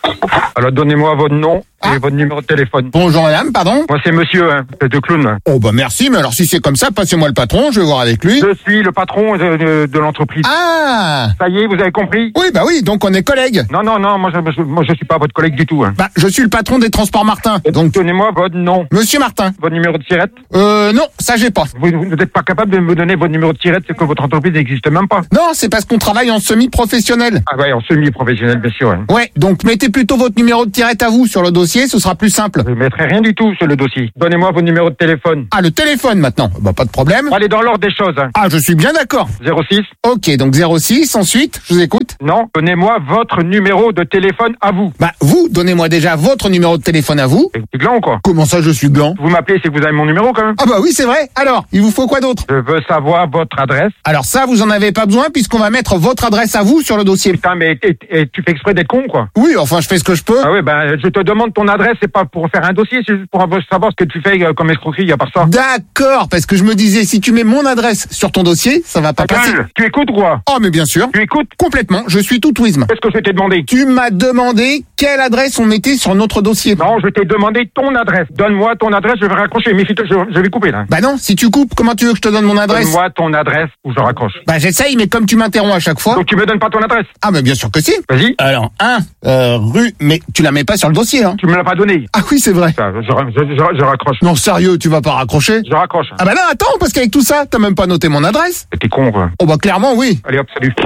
Alors, donnez-moi votre nom et votre numéro de téléphone. Bonjour madame, pardon. Moi, c'est monsieur, de clown. Là. Oh bah merci, mais alors si c'est comme ça, passez-moi le patron, je vais voir avec lui. Je suis le patron de l'entreprise. Ah. Ça y est, vous avez compris? Oui, bah oui, donc on est collègues. Non, moi je suis pas votre collègue du tout. Hein. Bah, je suis le patron des transports Martin. Donc donnez-moi votre nom. Monsieur Martin. Votre numéro de tirette? Non, ça j'ai pas. Vous n'êtes pas capable de me donner votre numéro de tirette, c'est que votre entreprise n'existe même pas. Non, c'est parce qu'on travaille en semi-professionnel. Ah ouais, en semi-professionnel, bien sûr. Hein. Ouais, donc mettez plutôt votre numéro de tirette à vous sur le dossier, ce sera plus simple. Je ne mettrai rien du tout sur le dossier. Donnez-moi votre numéro de téléphone. Ah, le téléphone maintenant. Bah, pas de problème. Allez dans l'ordre des choses. Hein. Ah, je suis bien d'accord. 06. Ok, donc 06, ensuite, je vous écoute. Non, donnez-moi votre numéro de téléphone à vous. Bah, vous, donnez-moi déjà votre numéro de téléphone à vous. C'est gland ou quoi? Comment ça, je suis gland? Vous m'appelez, c'est que vous avez mon numéro quand même. Ah bah oui, c'est vrai. Alors, il vous faut quoi d'autre? Je veux savoir votre adresse. Alors ça, vous en avez pas besoin puisqu'on va mettre votre adresse à vous sur le dossier. Putain, mais tu fais exprès d'être con, quoi. Oui, enfin, je fais ce que je peux. Ah oui, ben, je te demande ton adresse, c'est pas pour faire un dossier, c'est juste pour savoir ce que tu fais comme escroquerie, à part ça. D'accord, parce que je me disais, si tu mets mon adresse sur ton dossier, ça va pas passer. Tu écoutes ou quoi? Oh, mais bien sûr. Tu écoutes? Complètement, je suis tout ouïsme. Qu'est-ce que je t'ai demandé? Tu m'as demandé quelle adresse on mettait sur notre dossier. Non, je t'ai demandé ton adresse. Donne-moi ton adresse, je vais raccrocher. Méfie-toi, je vais couper, là. Bah non, si tu coupes, comment tu veux que je te donne mon adresse? Donne-moi ton adresse ou je raccroche. Bah j'essaye, mais comme tu m'interromps à chaque fois... Donc tu me donnes pas ton adresse? Ah, mais bien sûr que si. Vas-y. Alors, rue... Mais tu la mets pas sur le dossier, hein? Tu me l'as pas donné. Ah oui, c'est vrai. Je raccroche. Non, sérieux, tu vas pas raccrocher? Je raccroche. Ah bah non, attends, parce qu'avec tout ça, t'as même pas noté mon adresse. T'es con, quoi. Oh bah clairement, oui. Allez hop, salut.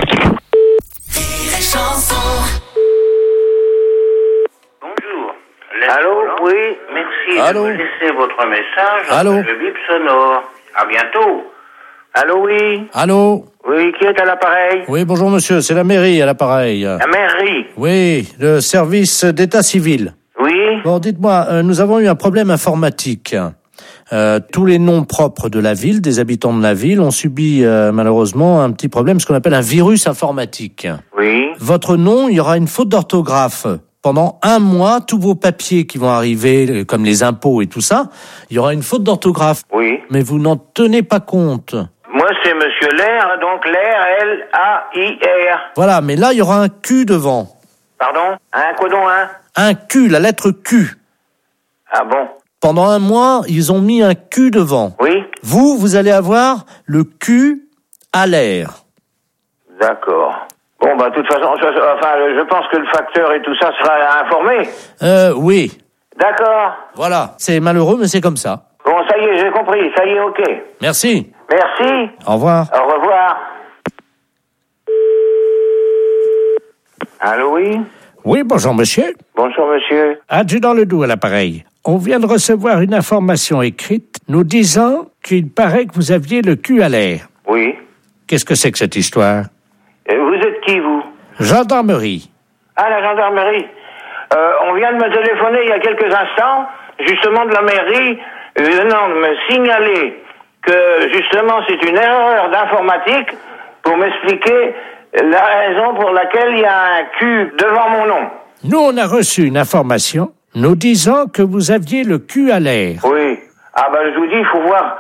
Bonjour. Allô, oui, merci Allô? de me laisser votre message. Allô? Le bip sonore. À bientôt. Allô, oui. Allô? Oui, qui est à l'appareil? Oui, bonjour monsieur, c'est la mairie à l'appareil. La mairie. Oui, le service d'état civil. Oui. Bon, dites-moi, nous avons eu un problème informatique. Tous les noms propres de la ville, des habitants de la ville, ont subi malheureusement un petit problème, ce qu'on appelle un virus informatique. Oui. Votre nom, il y aura une faute d'orthographe. Pendant 1 mois, tous vos papiers qui vont arriver, comme les impôts et tout ça, il y aura une faute d'orthographe. Oui. Mais vous n'en tenez pas compte. Moi, c'est Monsieur Lair, donc Lair, L-A-I-R. Voilà, mais là, il y aura un Q devant. Pardon? Un quoi donc, hein? Un Q, la lettre Q. Ah bon? Pendant 1 mois, ils ont mis un Q devant. Oui. Vous allez avoir le Q à l'air. D'accord. Bon, bah, de toute façon, je pense que le facteur et tout ça sera informé. Oui. D'accord. Voilà. C'est malheureux, mais c'est comme ça. Bon, ça y est, j'ai compris. Ça y est, ok. Merci. Merci. Au revoir. Au revoir. Allô, oui? Oui, bonjour, monsieur. Bonjour, monsieur. Adjudant Ledoux à l'appareil. On vient de recevoir une information écrite nous disant qu'il paraît que vous aviez le cul à l'air. Oui. Qu'est-ce que c'est que cette histoire? Vous êtes qui, vous? Gendarmerie. Ah, la gendarmerie. On vient de me téléphoner il y a quelques instants, justement de la mairie, venant de me signaler que, justement, c'est une erreur d'informatique pour m'expliquer la raison pour laquelle il y a un Q devant mon nom. Nous, on a reçu une information nous disant que vous aviez le cul à l'air. Oui. Ah, ben, je vous dis, il faut voir.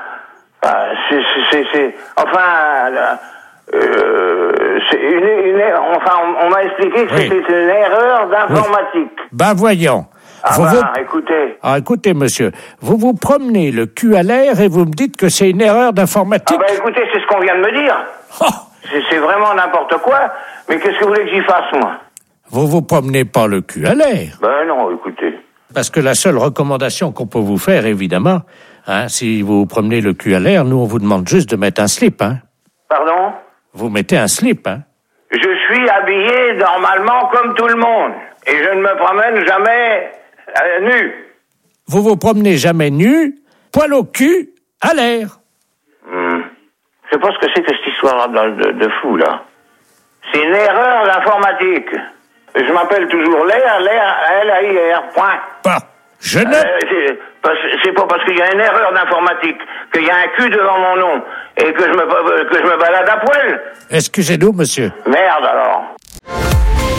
On m'a expliqué que c'était une erreur d'informatique. Oui. Ben, voyons. Écoutez. Écoutez, monsieur, vous promenez le cul à l'air et vous me dites que c'est une erreur d'informatique. Ah, ben, écoutez, c'est ce qu'on vient de me dire. Oh. C'est vraiment n'importe quoi. Mais qu'est-ce que vous voulez que j'y fasse, moi? Vous promenez pas le cul à l'air. Ben, non, écoutez. Parce que la seule recommandation qu'on peut vous faire, évidemment, si vous promenez le cul à l'air, nous, on vous demande juste de mettre un slip, hein. Pardon? Vous mettez un slip, hein. Je suis habillé normalement comme tout le monde. Et je ne me promène jamais nu. Vous vous promenez jamais nu, poil au cul, à l'air. Je sais pas ce que c'est que cette histoire de fou, là. C'est une erreur d'informatique. Je m'appelle toujours Lair, L-A-I-R, point. Bah, je ne... c'est pas parce qu'il y a une erreur d'informatique qu'il y a un cul devant mon nom et que je me balade à poil. Excusez-nous, monsieur. Merde, alors.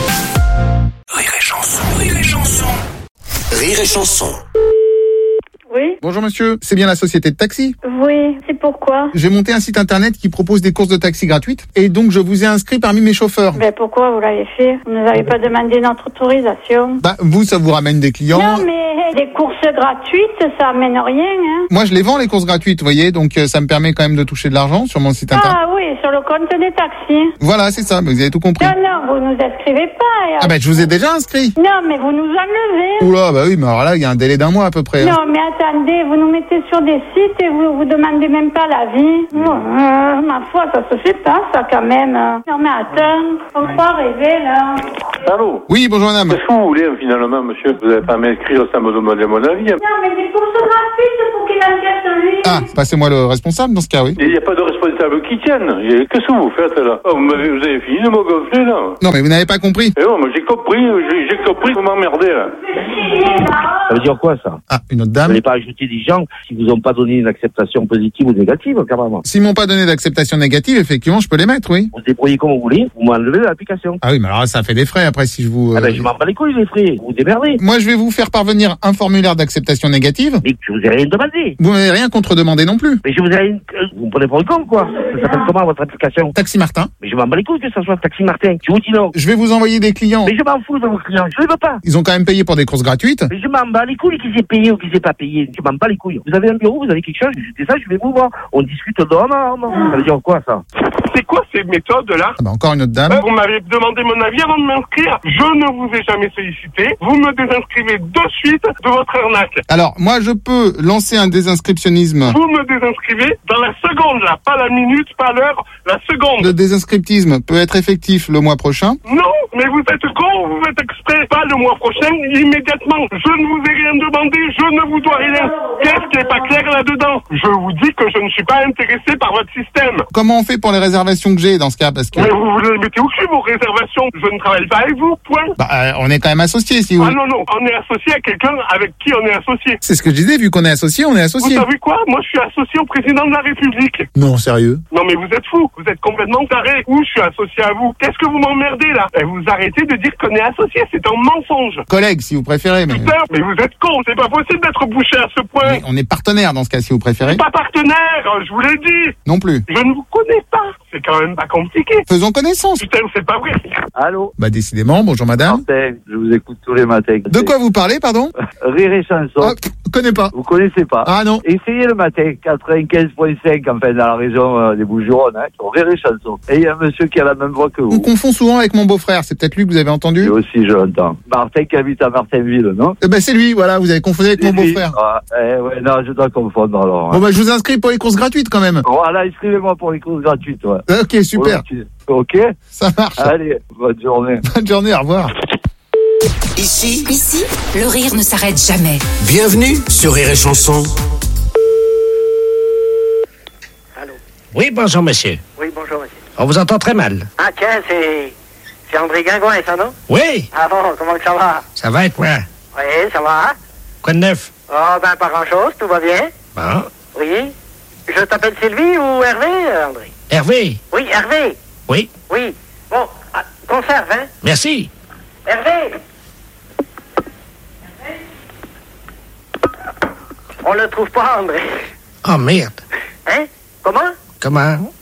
Rire et chanson, rire et chanson. Rire et chanson. Oui. Bonjour monsieur, c'est bien la société de taxi? Oui, c'est pourquoi? J'ai monté un site internet qui propose des courses de taxi gratuites et donc je vous ai inscrit parmi mes chauffeurs. Ben pourquoi vous l'avez fait? Vous nous avez pas demandé notre autorisation. Bah vous, ça vous ramène des clients. Non mais des courses gratuites, ça amène rien, hein. Moi je les vends les courses gratuites, vous voyez, donc ça me permet quand même de toucher de l'argent sur mon site internet. Ah oui, sur le compte des taxis. Voilà, c'est ça, vous avez tout compris. Non, vous nous inscrivez pas. Ah bah je vous ai déjà inscrit. Non mais vous nous enlevez. Oula, bah oui, mais alors là il y a un délai d'1 mois à peu près. Non mais attendez, vous nous mettez sur des sites et vous demandez même pas l'avis. Ma foi, ça se fait pas ça quand même. Non mais attends, faut pas rêver là. Allô? Oui, bonjour madame. Qu'est-ce que vous voulez finalement, monsieur? Vous n'avez pas à m'inscrire sans me demander mon avis. Non mais des courses gratuites pour qu'il enquête lui. Ah, passez-moi le responsable dans ce cas, oui. Il n'y a pas de responsable qui tienne. Qu'est-ce que vous faites là? Oh, vous avez fini de me gonfler là? Non mais vous n'avez pas compris. Eh non, mais j'ai compris, vous m'emmerdez là. Ça veut dire quoi ça? Ah, une autre dame. Vous n'allez pas ajouter des gens qui vous ont pas donné une acceptation positive ou négative, carrément. S'ils m'ont pas donné d'acceptation négative, effectivement, je peux les mettre, oui. Vous débrouillez comme vous voulez, vous m'enlevez de l'application. Ah oui, mais alors ça fait des frais après si je vous... Ah ben je m'en bats les couilles les frais, vous vous démerdez. Moi je vais vous faire parvenir un formulaire d'acceptation négative. Mais je vous ai rien demandé. Vous m'avez rien contre-demandé non plus. Mais je vous ai rien... Vous me prenez pour le con quoi? Ça s'appelle comment votre application? Taxi Martin. Mais je m'en bats les couilles que ça soit Taxi Martin. Je vous dis non. Je vais vous envoyer des clients. Mais je m'en fous de vos clients, je ne veux pas. Ils ont quand même payé pour des courses gratuites. Mais je m'en bats les couilles qu'ils aient payé ou qu'ils aient pas payé. Je m'en bats les couilles. Vous avez un bureau, vous avez quelque chose, c'est ça, je vais vous voir. On discute d'homme à homme. Ça veut dire quoi ça? C'est quoi ces méthodes-là? Ah bah encore une autre dame. Vous m'avez demandé mon avis avant de m'inscrire. Je ne vous ai jamais sollicité. Vous me désinscrivez de suite de votre arnaque. Alors, moi, je peux lancer un désinscriptionnisme. Vous me désinscrivez dans la seconde, là. Pas la minute, pas l'heure, la seconde. Le désinscriptisme peut être effectif le mois prochain. Non, mais vous êtes con, vous faites exprès. Pas le mois prochain, immédiatement. Je ne vous ai rien demandé, je ne vous dois rien. Qu'est-ce qui n'est pas clair là-dedans? Je vous dis que je ne suis pas intéressé par votre système. Comment on fait pour les réservations que j'ai dans ce cas? Parce que... Mais vous les mettez au cul, vos réservations. Je ne travaille pas avec vous, point. Bah, on est quand même associés, si vous... Ah non, on est associé à quelqu'un avec qui on est associé. C'est ce que je disais, vu qu'on est associés, on est associés. Vous savez quoi? Moi, je suis associé au président de la République. Non, sérieux? Non, mais vous êtes fous. Vous êtes complètement tarés. Où je suis associé à vous? Qu'est-ce que vous m'emmerdez, là? Et vous arrêtez de dire qu'on est associé. C'est un mensonge. Collègue, si vous préférez, mais... Putain, mais vous êtes con. C'est pas possible d'être bouché à ce point. Mais on est partenaire dans ce cas, si vous préférez. Pas partenaire, je vous l'ai dit. Non plus. Je ne vous connais pas. C'est quand même pas compliqué. Faisons connaissance. Putain, c'est pas vrai. Allô? Bah, décidément, bonjour madame. Martin, je vous écoute tous les matins. De quoi vous parlez, pardon? Rire et chanson. Ah, connais pas. Vous connaissez pas? Ah non. Essayez le matin, 95.5, enfin, dans la région des Bouches-du-Rhône, hein, sur Rire et chanson. Et il y a un monsieur qui a la même voix que vous. On confond souvent avec mon beau-frère, c'est peut-être lui que vous avez entendu? Lui aussi, je l'entends. Martin qui habite à Martinville, non? Eh ben, c'est lui, voilà, vous avez confondu avec mon beau-frère. Ah, ouais, non, je dois confondre alors. Bon, bah, je vous inscris pour les courses gratuites quand même. Voilà, inscrivez-moi pour les courses gratuites, ouais. Ok, super. Ok? Ça marche. Allez, bonne journée. Bonne journée, au revoir. Ici, le rire ne s'arrête jamais. Bienvenue sur Rire et Chanson. Oui, bonjour, monsieur. Oui, bonjour, monsieur. On vous entend très mal. Ah, tiens, c'est André Guingouin, ça, non? Oui. Ah bon, comment ça va? Ça va et toi? Oui, ça va. Quoi de neuf? Oh, ben, pas grand-chose, tout va bien. Bon. Oui. Je t'appelle Sylvie ou Hervé, André? Hervé. Oui, Hervé. Oui. Oui. Bon, conserve, hein? Merci. Hervé. On le trouve pas, André. Oh, merde. Hein? Comment? Comment?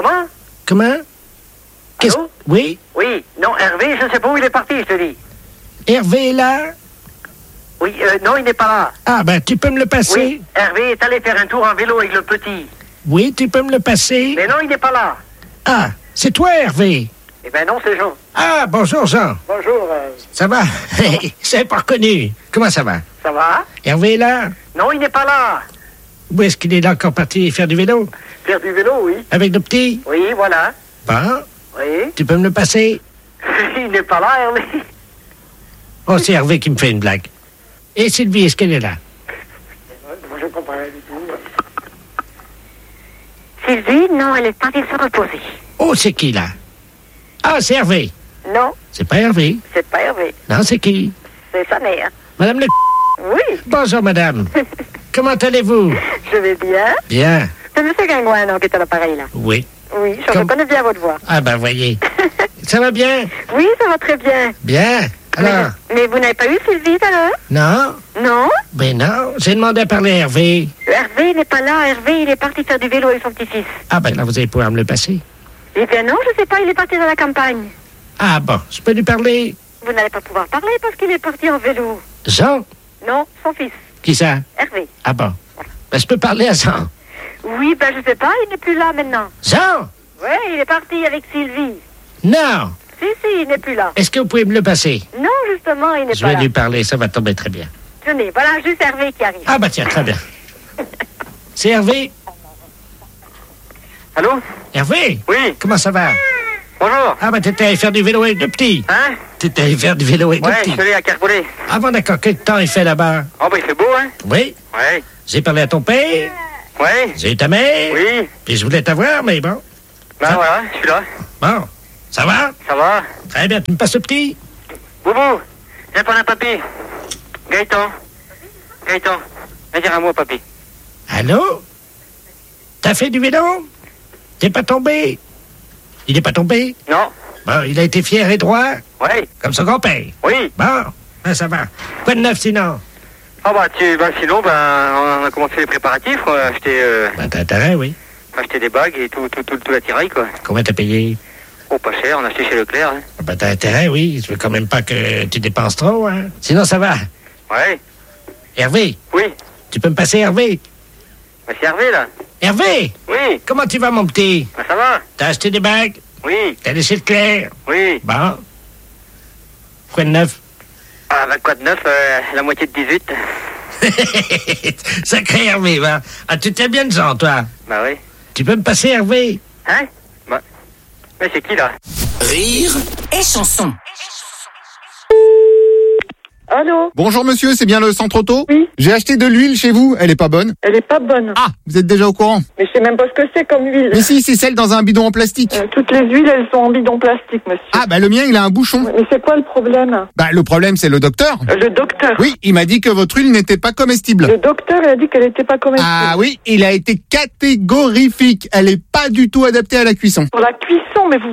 Allô? Oui? Oui. Non, Hervé, je sais pas où il est parti, je te dis. Hervé est là? Oui, non, il n'est pas là. Ah, ben, tu peux me le passer? Oui, Hervé est allé faire un tour en vélo avec le petit. Oui, tu peux me le passer? Mais non, il n'est pas là. Ah, c'est toi, Hervé? Eh ben non, c'est Jean. Ah, bonjour, Jean. Bonjour. Ça va? C'est pas reconnu. Comment ça va? Ça va? Hervé est là? Non, il n'est pas là. Où est-ce qu'il est là encore parti faire du vélo? Faire du vélo, oui. Avec le petit? Oui, voilà. Bon. Oui. Tu peux me le passer? Il n'est pas là, Hervé. Oh, c'est Hervé qui me fait une blague. Et Sylvie, est-ce qu'elle est là? Moi, je comprends rien du tout. Sylvie, non, elle est partie se reposer. Oh, c'est qui, là? Ah, c'est Hervé. Non, C'est pas Hervé. c'est pas Hervé. Non, c'est qui? C'est sa mère. Madame le... Oui. Bonjour, madame. Comment allez-vous? Je vais bien. Bien. C'est M. Guingouin, non, qui est à l'appareil, là. Oui. Oui, je reconnais bien votre voix. Ah, ben, voyez. Ça va bien? Oui, ça va très bien. Bien. Alors, Mais vous n'avez pas eu Sylvie tout à l'heure? non? Non? Ben non, j'ai demandé à parler à Hervé. Hervé, il n'est pas là. Hervé, il est parti faire du vélo avec son petit-fils. Ah ben là, vous allez pouvoir me le passer. Eh bien non, je sais pas, il est parti dans la campagne. Ah bon, je peux lui parler? Vous n'allez pas pouvoir parler parce qu'il est parti en vélo. Jean? Non, son fils. Qui ça? Hervé. Ah bon. Ben, je peux parler à Jean. Oui, ben je sais pas, il n'est plus là maintenant. Jean? Ouais, il est parti avec Sylvie. Non. Si, il n'est plus là. Est-ce que vous pouvez me le passer? Non, justement, il n'est Je pas vais là. lui parler, ça va tomber très bien. Tenez, voilà juste Hervé qui arrive. Ah bah tiens, très bien. C'est Hervé? Allô? Hervé? Oui. Comment ça va? Bonjour. Ah bah t'étais allé faire du vélo avec le petit. Hein? T'étais allé faire du vélo avec le Ouais, petit. je suis allé à Carpollet. Ah bon d'accord, quel temps il fait là-bas? Oh, bah il fait beau, hein? Oui. Ouais. J'ai parlé à ton père. Ouais. J'ai eu ta mère. Oui. Puis je voulais t'avoir, mais bon. Ben voilà, je suis là. Bon. Ça va? Ça va? Très bien, tu me passes le petit? Boubou, viens prendre un papier. Gaëtan. Viens dire à moi, papy. Allô? T'as fait du vélo? T'es pas tombé? Il n'est pas tombé? Non. Bon, il a été fier et droit? Ouais. Comme son grand-père? Oui. Bon, ben, ça va. Quoi de neuf sinon? Ah bah sinon, on a commencé les préparatifs, on a acheté... Ben t'as intérêt, oui. Acheté des bagues et tout l'attirail, quoi. Combien t'as payé? Oh, pas cher, on a acheté chez Leclerc, hein. Ben t'as intérêt, oui. Je veux quand même pas que tu dépenses trop, hein. Sinon ça va. Ouais. Hervé? Oui. Tu peux me passer Hervé? Ben c'est Hervé, là. Hervé? Oui. Comment tu vas, mon petit? Ben ça va. T'as acheté des bagues? Oui. T'as laissé Leclerc? Oui. Bon. Quoi de neuf? Ah bah quoi de neuf, la moitié de 18. Sacré Hervé, va. Ah, tu t'es bien de gens, toi. Bah oui. Tu peux me passer Hervé? Hein? Bah. Mais c'est qui, là? Rire et chanson. Allô? Bonjour monsieur, c'est bien le centre auto? Oui. J'ai acheté de l'huile chez vous, elle est pas bonne? Elle est pas bonne. Ah, vous êtes déjà au courant? Mais je sais même pas ce que c'est comme huile. Mais si, c'est celle dans un bidon en plastique. Toutes les huiles, elles sont en bidon plastique, monsieur. Ah, bah le mien, il a un bouchon. Mais c'est quoi le problème? Bah le problème, c'est le docteur. Le docteur? Oui, il m'a dit que votre huile n'était pas comestible. Le docteur, il a dit qu'elle était pas comestible. Ah oui, il a été catégorifique. Elle est pas du tout adaptée à la cuisson. Pour la cuisson, mais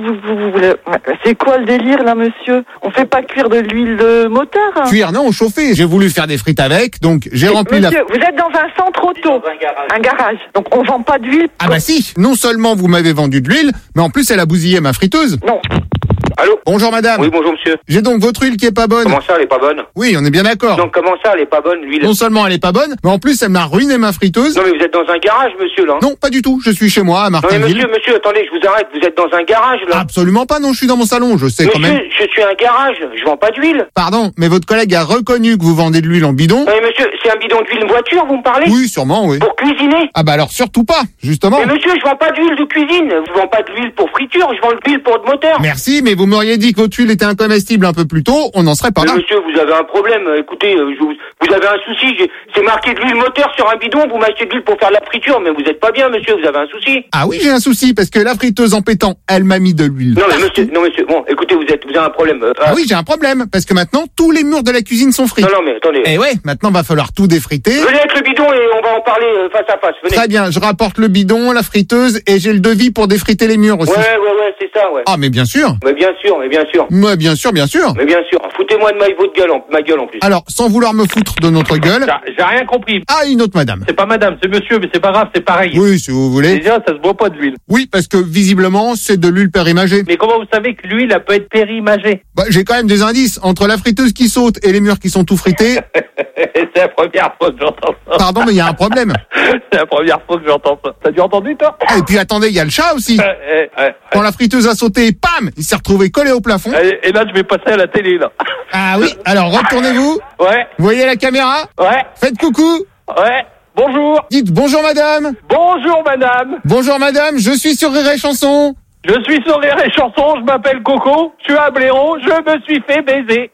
c'est quoi le délire, là, monsieur? On fait pas cuire de l'huile de moteur, hein? Cuire, non, chauffer. J'ai voulu faire des frites avec, donc j'ai rempli monsieur, vous êtes dans un centre auto. Un garage. Donc on vend pas d'huile. Ah bah si, non seulement vous m'avez vendu de l'huile, mais en plus elle a bousillé ma friteuse. Non. Allô? Bonjour madame. Oui, bonjour monsieur. J'ai donc votre huile qui est pas bonne. Comment ça, elle est pas bonne? Oui, on est bien d'accord. Donc comment ça, elle est pas bonne, l'huile? Non seulement elle est pas bonne, mais en plus elle m'a ruiné ma friteuse. Non mais vous êtes dans un garage, monsieur, là? Non, pas du tout, je suis chez moi à Non mais Martinville. monsieur, attendez, je vous arrête, vous êtes dans un garage, là? Absolument pas, non, je suis dans mon salon, je sais quand même. Monsieur, je suis un garage, je vends pas d'huile. Pardon, mais votre collègue a reconnu que vous vendez de l'huile en bidon. Non mais monsieur, c'est un bidon d'huile voiture, vous me parlez? Oui, sûrement, oui. Pour cuisiner? Ah bah alors surtout pas, justement. Mais monsieur, je vends pas d'huile de cuisine, je vends pas d'huile pour friture, je vends de l'huile pour de moteur. Merci, mais vous m'auriez dit que votre huile était incomestible un peu plus tôt, on n'en serait pas Mais là. monsieur, vous avez un problème, écoutez, vous avez un souci, c'est marqué de l'huile moteur sur un bidon, vous m'achetez de l'huile pour faire de la friture, mais vous êtes pas bien, monsieur, vous avez un souci. Ah oui, j'ai un souci, parce que la friteuse en pétant, elle m'a mis de l'huile. Non mais monsieur, bon, écoutez, vous avez un problème. Ah oui, j'ai un problème, parce que maintenant, tous les murs de la cuisine sont frits. Non mais attendez. Eh ouais, maintenant va falloir tout défriter. Venez avec le bidon et on va en parler face à face, venez. Très bien, je rapporte le bidon, la friteuse, et j'ai le devis pour défriter les murs aussi. Ouais, c'est ça, ouais. Ah mais bien sûr. Mais bien sûr. Mais bien sûr. Mais bien sûr, foutez-moi de ma gueule en plus. Alors, sans vouloir me foutre de notre gueule. J'ai rien compris. Ah, une autre madame. C'est pas madame, c'est monsieur, mais c'est pas grave, c'est pareil. Oui, si vous voulez. Déjà, ça se boit pas de l'huile. Oui, parce que visiblement, c'est de l'huile périmagée. Mais comment vous savez que l'huile, elle peut être périmagée? Bah, j'ai quand même des indices. Entre la friteuse qui saute et les murs qui sont tout frités. C'est la première fois que j'entends ça. Pardon, mais il y a un problème. C'est la première fois que j'entends ça. T'as dû entendu, toi? Et puis attendez, il y a le chat aussi. Quand la friteuse a sauté, pam, il s'est retrouvé collé au plafond. Et là, je vais passer à la télé, là. Ah oui, alors retournez-vous. Ouais. Vous voyez la caméra? Ouais. Faites coucou. Ouais. Bonjour. Dites bonjour madame. Bonjour madame. Bonjour madame, je suis sur Rire et Chanson. Je suis sur Rire et Chanson, je m'appelle Coco, je suis à Blaireau, je me suis fait baiser.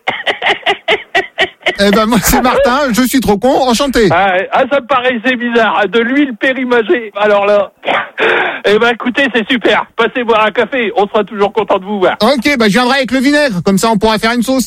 Eh ben moi c'est Martin, je suis trop con, enchanté. Ah, ça me paraissait bizarre, de l'huile périmagée. Alors là, eh ben écoutez, c'est super. Passez boire un café, on sera toujours content de vous voir. Ok, bah je viendrai avec le vinaigre, comme ça on pourra faire une sauce.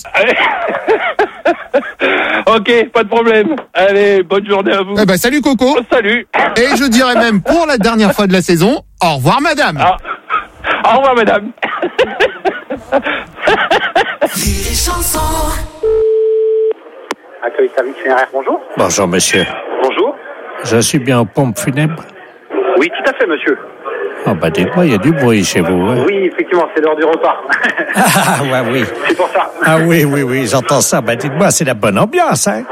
Ok, pas de problème. Allez, bonne journée à vous. Eh ben salut Coco. Salut. Et je dirais même pour la dernière fois de la saison, au revoir madame. Au revoir madame. Rire et Chanson. Accueil service funéraire, bonjour. Bonjour, monsieur. Bonjour. Je suis bien aux pompes funèbres? Oui, tout à fait, monsieur. Oh, bah, dites-moi, il y a du bruit chez vous, hein? Oui, effectivement, c'est l'heure du repas. Ah, ouais, oui. C'est pour ça. Ah, oui, j'entends ça. Bah, dites-moi, c'est la bonne ambiance, hein?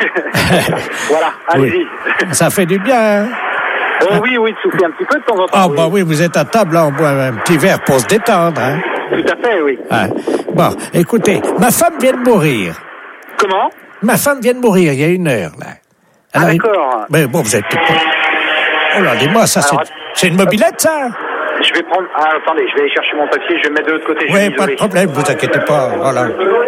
Voilà, allez-y. Oui. Ça fait du bien, hein? Oui, de souffler un petit peu de temps en temps. Ah, bah oui, vous êtes à table, là, on boit un petit verre pour se détendre, hein? Tout à fait, oui. Ah. Bon, écoutez, ma femme vient de mourir. Comment? Ma femme vient de mourir il y a 1 heure, là. Alors, d'accord. Mais bon, vous êtes tout... Oh là, dis-moi, ça, c'est une mobilette, ça? Je vais prendre... Ah, attendez, je vais aller chercher mon papier, je vais me mettre de l'autre côté. Oui, pas de problème, vous inquiétez pas, voilà.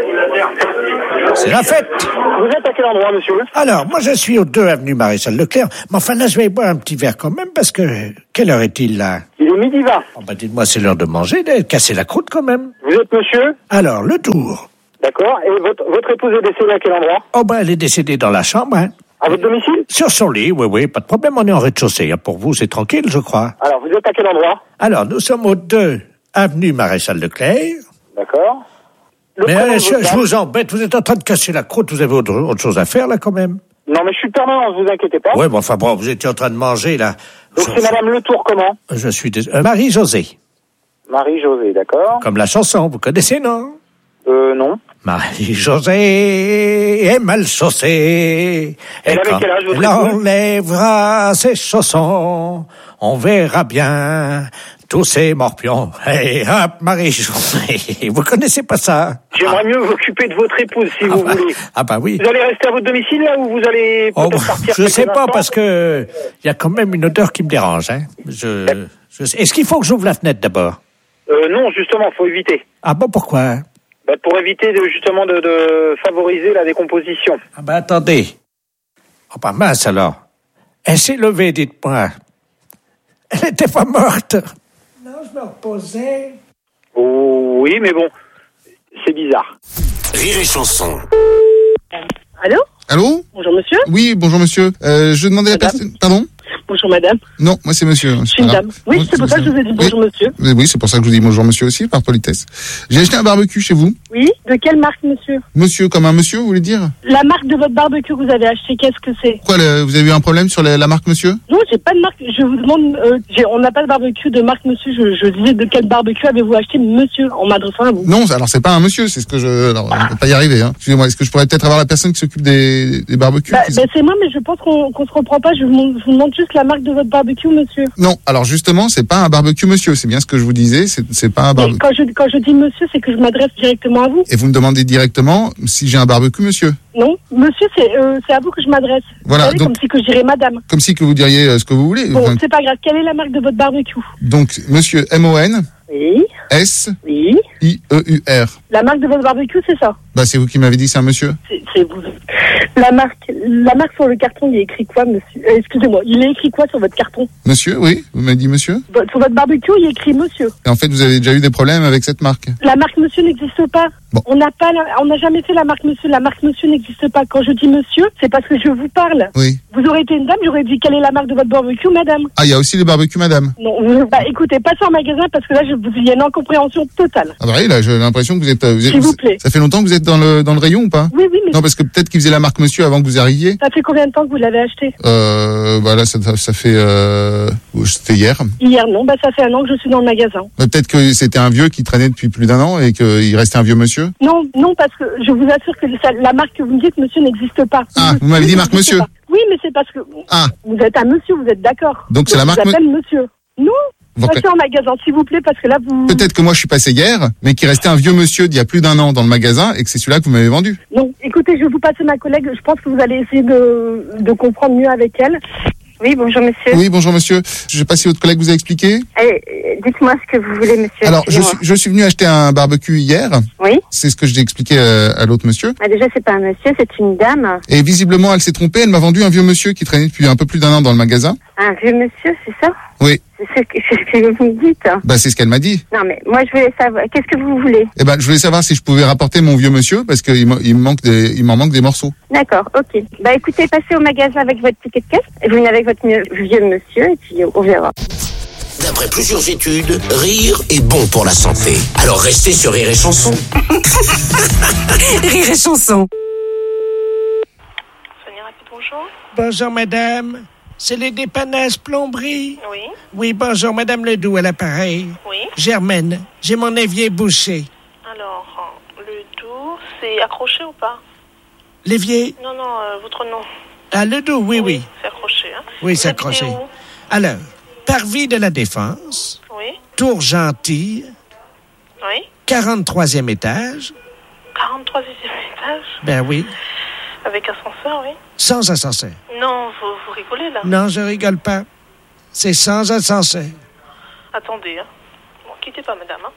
C'est la fête. Vous êtes à quel endroit, monsieur? Alors, moi, je suis au 2 avenue Maréchal Leclerc, mais enfin, là, je vais boire un petit verre quand même, parce que... Quelle heure est-il, là? Il est 12h20. Oh, bah, dites-moi, c'est l'heure de manger, de casser la croûte, quand même. Vous êtes monsieur? Alors, le tour. D'accord, et votre épouse est décédée à quel endroit? Oh, bah, elle est décédée dans la chambre, hein. À votre domicile? Sur son lit, oui, pas de problème, on est en rez-de-chaussée. Hein. Pour vous, c'est tranquille, je crois. Alors, vous êtes à quel endroit? Alors, nous sommes au 2 avenue Maréchal Leclerc. D'accord. Mais je vous embête, vous êtes en train de casser la croûte, vous avez autre chose à faire, là, quand même? Non, mais je suis permanent, ne vous inquiétez pas. Oui, mais enfin, bon, vous étiez en train de manger, là. Donc, c'est Madame Letour, comment? Je suis désolé. Marie-Josée. Marie-Josée, d'accord. Comme la chanson, vous connaissez, non? Non. Marie-Josée est mal chaussée. Elle avait quel âge, votre épouse? Elle enlèvera ses chaussons, on verra bien tous ces morpions. Et hop, Marie-Josée. Vous connaissez pas ça? J'aimerais mieux m'occuper de votre épouse, si vous voulez. Ah bah oui. Vous allez rester à votre domicile, là, ou vous allez peut-être partir? Je sais pas, parce que il y a quand même une odeur qui me dérange, hein. Est-ce qu'il faut que j'ouvre la fenêtre d'abord? Non, justement, faut éviter. Ah bon, pourquoi? Pour éviter justement de favoriser la décomposition. Ah bah attendez. Oh bah mince alors. Elle s'est levée, dites-moi. Elle n'était pas morte. Non, je me reposais. Oh, oui, mais bon, c'est bizarre. Rire et chanson. Allô? Allô? Bonjour monsieur. Oui, bonjour monsieur. Je demandais la personne... Pardon? Bonjour madame. Non, moi c'est monsieur. Je suis une dame. Oui, c'est pour ça que je vous ai dit bonjour monsieur. Oui, c'est pour ça que je vous dis bonjour monsieur aussi, par politesse. J'ai acheté un barbecue chez vous. Oui, de quelle marque monsieur? Monsieur, comme un monsieur, vous voulez dire? La marque de votre barbecue que vous avez acheté, qu'est-ce que c'est? Pourquoi, vous avez eu un problème sur la marque monsieur? Non, j'ai pas de marque. Je vous demande, on n'a pas de barbecue de marque monsieur. Je disais de quel barbecue avez-vous acheté monsieur, en m'adressant à vous? Non, alors c'est pas un monsieur, c'est ce que je... Alors, on peut pas y arriver, hein. Excusez-moi, est-ce que je pourrais peut-être avoir la personne qui s'occupe des barbecues? C'est moi, mais je pense qu'on se reprend pas. Je vous demande juste la marque de votre barbecue, monsieur. Non, alors justement, c'est pas un barbecue monsieur, c'est bien ce que je vous disais, c'est pas un barbecue. Quand je dis monsieur, c'est que je m'adresse directement à vous. Et vous me demandez directement si j'ai un barbecue monsieur? Non, monsieur, c'est à vous que je m'adresse. Voilà, donc, comme si que je dirais madame. Comme si que vous diriez ce que vous voulez. Bon, c'est pas grave. Quelle est la marque de votre barbecue? Donc, monsieur MON. Oui. S. Oui. IEUR. La marque de votre barbecue, c'est ça? Bah, c'est vous qui m'avez dit c'est un monsieur. C'est vous. La marque sur le carton, il est écrit quoi, monsieur? Excusez-moi, il est écrit quoi sur votre carton? Monsieur, oui, vous m'avez dit monsieur. Sur votre barbecue, il est écrit monsieur. Et en fait, vous avez déjà eu des problèmes avec cette marque? La marque monsieur n'existe pas. Bon. On n'a jamais fait la marque monsieur. La marque monsieur n'existe pas. Quand je dis monsieur, c'est parce que je vous parle. Oui. Vous aurez été une dame, j'aurais dit quelle est la marque de votre barbecue, madame? Ah, il y a aussi les barbecues, madame. Non, écoutez, passez en magasin parce que là, il y a une incompréhension totale. Ah bah oui, là, j'ai l'impression que vous êtes... S'il vous plaît. Ça fait longtemps que vous êtes dans le rayon ou pas? Oui, mais... Non, parce que peut-être qu'ils faisaient la marque monsieur avant que vous arriviez. Ça fait combien de temps que vous l'avez acheté? Bah là, ça fait... C'était hier. Hier, non, ça fait 1 an que je suis dans le magasin. Peut-être que c'était un vieux qui traînait depuis plus d'1 an et qu'il restait un vieux monsieur. Non, parce que je vous assure que la marque que vous me dites, monsieur, n'existe pas. Ah, vous m'avez dit marque monsieur. Pas. Oui, mais c'est parce que vous êtes un monsieur, vous êtes d'accord. Donc c'est la marque... Je vous appelle monsieur. Non, passez en magasin, s'il vous plaît, parce que là, vous... Peut-être que moi, je suis passé hier, mais qu'il restait un vieux monsieur d'il y a plus d'1 an dans le magasin et que c'est celui-là que vous m'avez vendu. Non, écoutez, je vais vous passer ma collègue. Je pense que vous allez essayer de comprendre mieux avec elle. Oui, bonjour monsieur. Oui, bonjour monsieur. Je sais pas si votre collègue vous a expliqué. Dites-moi ce que vous voulez, monsieur. Alors, je suis venu acheter un barbecue hier. Oui. C'est ce que j'ai expliqué à l'autre monsieur. Déjà, c'est pas un monsieur, c'est une dame. Et visiblement, elle s'est trompée. Elle m'a vendu un vieux monsieur qui traînait depuis un peu plus d'1 an dans le magasin. Un vieux monsieur, c'est ça? Oui. C'est ce que vous me dites. Bah, c'est ce qu'elle m'a dit. Non, mais moi, je voulais savoir. Qu'est-ce que vous voulez? Je voulais savoir si je pouvais rapporter mon vieux monsieur parce qu'il m'en manque des morceaux. D'accord, ok. Écoutez, passez au magasin avec votre ticket de caisse. Et vous venez avec votre vieux monsieur et puis on verra. D'après plusieurs études, rire est bon pour la santé. Alors restez sur Rire et Chanson. Rire et Chanson. bonjour. Bonjour, madame. C'est les dépannages plomberie. Oui. Oui, bonjour, madame Ledoux à l'appareil. Oui. Germaine, j'ai mon évier bouché. Alors, le doux, c'est accroché ou pas? L'évier? Non, votre nom. Ah, Ledoux, oui. C'est accroché, hein? Oui, c'est Vous habitez accroché. où? Alors, Parvis de la Défense, Oui. Tour Gentille, Oui. 43e étage. 43e étage? Ben oui. Avec ascenseur, oui. Sans ascenseur. Non, vous rigolez, là. Non, je rigole pas. C'est sans ascenseur. Attendez, hein. Bon, quittez pas, madame, hein.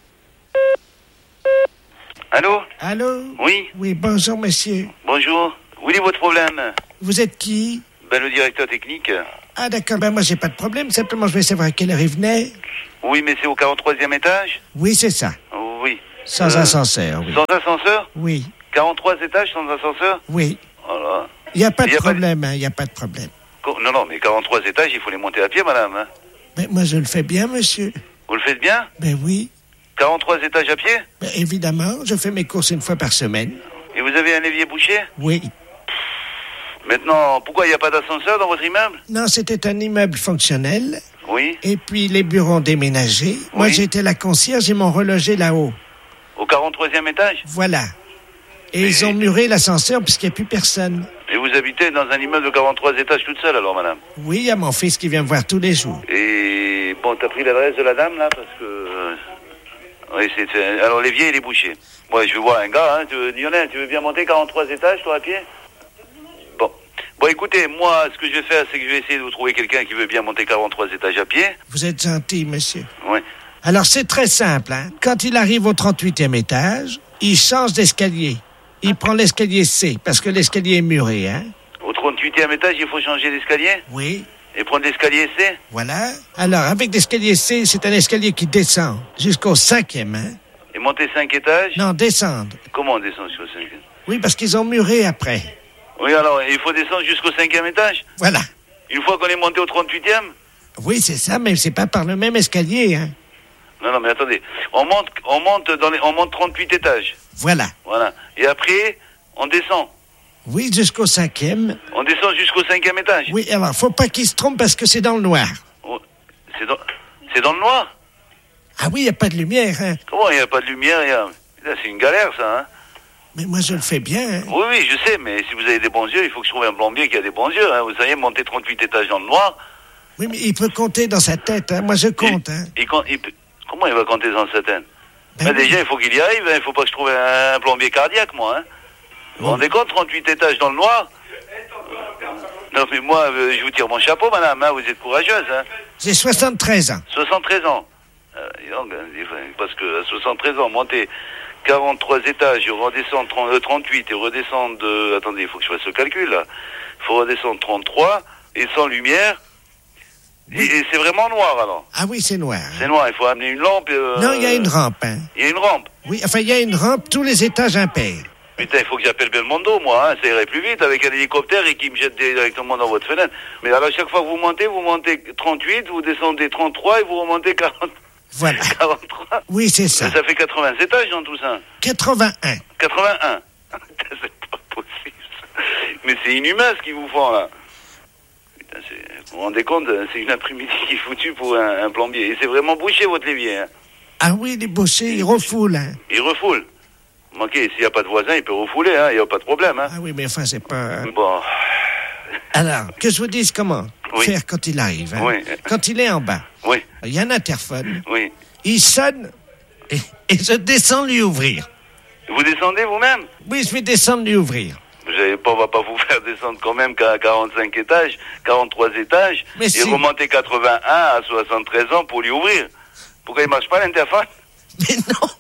Allô? Allô? Oui. Oui, bonjour, monsieur. Bonjour. Où est votre problème? Vous êtes qui? Ben, le directeur technique. Ah, d'accord. Ben, moi, j'ai pas de problème. Simplement, je vais savoir à quelle heure il venait. Oui, mais c'est au 43e étage? Oui, c'est ça. Oui. Sans ascenseur, oui. Sans ascenseur? Oui. 43 étages sans ascenseur? Oui. Voilà. Il n'y a pas de problème, hein. Il n'y a pas de problème. Non, mais 43 étages, il faut les monter à pied, madame. Hein. Ben, moi, je le fais bien, monsieur. Vous le faites bien? Ben oui. 43 étages à pied? Ben, évidemment, je fais mes courses une fois par semaine. Et vous avez un évier bouché? Oui. Maintenant, pourquoi il n'y a pas d'ascenseur dans votre immeuble? Non, c'était un immeuble fonctionnel. Oui. Et puis, les bureaux ont déménagé. Moi, j'étais la concierge, ils m'ont relogé là-haut. Au 43e étage? Voilà. Et ils ont muré l'ascenseur puisqu'il n'y a plus personne. Et vous habitez dans un immeuble de 43 étages toute seule, alors, madame? Oui, il y a mon fils qui vient me voir tous les jours. Et bon, t'as pris l'adresse de la dame, là, parce que... Oui, alors, l'évier, il est bouché. Moi, je veux voir un gars, hein. Lionel, tu veux bien monter 43 étages, toi, à pied? Bon, écoutez, moi, ce que je vais faire, c'est que je vais essayer de vous trouver quelqu'un qui veut bien monter 43 étages à pied. Vous êtes gentil, monsieur. Oui. Alors, c'est très simple, hein. Quand il arrive au 38e étage, il change d'escalier. Il prend l'escalier C, parce que l'escalier est muré, hein. Au 38e étage, il faut changer d'escalier? Oui. Et prendre l'escalier C? Voilà. Alors, avec l'escalier C, c'est un escalier qui descend jusqu'au 5e, hein. Et monter 5 étages? Non, descendre. Comment on descend jusqu'au 5e? Oui, parce qu'ils ont muré après. Oui, alors, il faut descendre jusqu'au 5e étage? Voilà. Une fois qu'on est monté au 38e? Oui, c'est ça, mais c'est pas par le même escalier, hein. Non, mais attendez. On monte 38 étages. Voilà. Voilà. Et après, on descend. Oui, jusqu'au 5e. On descend jusqu'au 5e étage. Oui, alors, faut pas qu'il se trompe parce que c'est dans le noir. Oh, c'est dans le noir? Ah oui, il n'y a pas de lumière, hein. Comment il n'y a pas de lumière? C'est une galère, ça, hein. Mais moi, je le fais bien, hein. Oui, je sais, mais si vous avez des bons yeux, il faut que je trouve un plombier qui a des bons yeux, hein. Vous savez, monter 38 étages dans le noir. Oui, mais il peut compter dans sa tête, hein. Moi, je compte, hein. Comment il va compter dans sa tête? Déjà, il faut qu'il y arrive, hein. Il faut pas que je trouve un plombier cardiaque, moi, hein. Vous vous rendez compte, 38 étages dans le noir? Non, mais moi, je vous tire mon chapeau, madame, hein. Vous êtes courageuse, hein. J'ai 73 ans. 73 ans. Parce que à 73 ans, monter 43 étages, redescendre 38 et redescendre... attendez, il faut que je fasse ce calcul, là. Il faut redescendre 33 et sans lumière. Oui. Et c'est vraiment noir, alors? Ah oui, c'est noir. C'est noir, il faut amener une lampe... Non, il y a une rampe, hein. Il y a une rampe? Oui, enfin, il y a une rampe, tous les étages impairs. Putain, il faut que j'appelle Belmondo, moi, hein. Ça irait plus vite avec un hélicoptère et qui me jette directement dans votre fenêtre. Mais alors, chaque fois que vous montez 38, vous descendez 33 et vous remontez 40... Voilà. 43. Oui, c'est ça. Ça fait 80 étages dans tout ça. 81. 81. C'est pas possible. Mais c'est inhumain ce qu'ils vous font là. Putain, vous vous rendez compte, c'est une après-midi qui est foutue pour un plombier. Et c'est vraiment bouché votre l'évier. Hein. Ah oui, il est bouché, il refoule. Hein. Il refoule. Ok, s'il n'y a pas de voisin, il peut refouler, hein. Il n'y a pas de problème. Hein. Ah oui, mais enfin, c'est pas... Bon. Alors, que je vous dise comment faire quand il arrive. Hein. Oui. Quand il est en bas. Oui. Il y a un interphone. Oui. Il sonne et je descends lui ouvrir. Vous descendez vous-même? Oui, je vais descendre lui ouvrir. On va pas vous faire descendre quand même qu'à 45 étages, 43 étages, mais et si. remonter 81 à 73 ans pour lui ouvrir. Pourquoi il marche pas l'interphone? Mais non.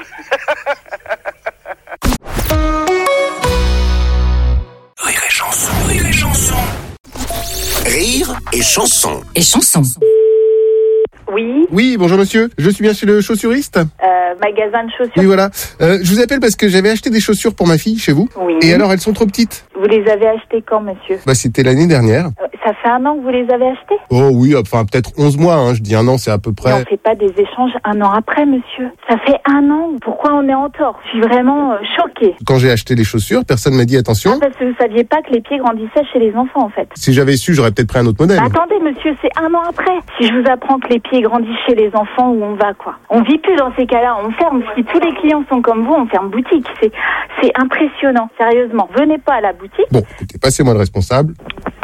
Rire et chanson, rire et chanson. Rire et chanson. Et chanson. Oui. Oui, bonjour monsieur. Je suis bien chez le chaussuriste? Magasin de chaussures. Oui, voilà. Je vous appelle parce que j'avais acheté des chaussures pour ma fille chez vous. Oui. Et alors, elles sont trop petites. Vous les avez achetées quand, monsieur? Bah, c'était l'année dernière. ça fait 1 an que vous les avez achetés? Oh oui, enfin peut-être 11 mois, hein. Je dis 1 an, c'est à peu près. Mais on fait pas des échanges 1 an après, monsieur. Ça fait 1 an. Pourquoi on est en tort? Je suis vraiment choquée. Quand j'ai acheté les chaussures, personne m'a dit attention. Parce que vous saviez pas que les pieds grandissaient chez les enfants, en fait. Si j'avais su, j'aurais peut-être pris un autre modèle. Attendez, monsieur, c'est 1 an après. Si je vous apprends que les pieds grandissent chez les enfants, où on va, quoi? On vit plus dans ces cas-là. On ferme. Si tous les clients sont comme vous, on ferme boutique. C'est impressionnant. Sérieusement. Venez pas à la boutique. Bon, écoutez, passez-moi le responsable.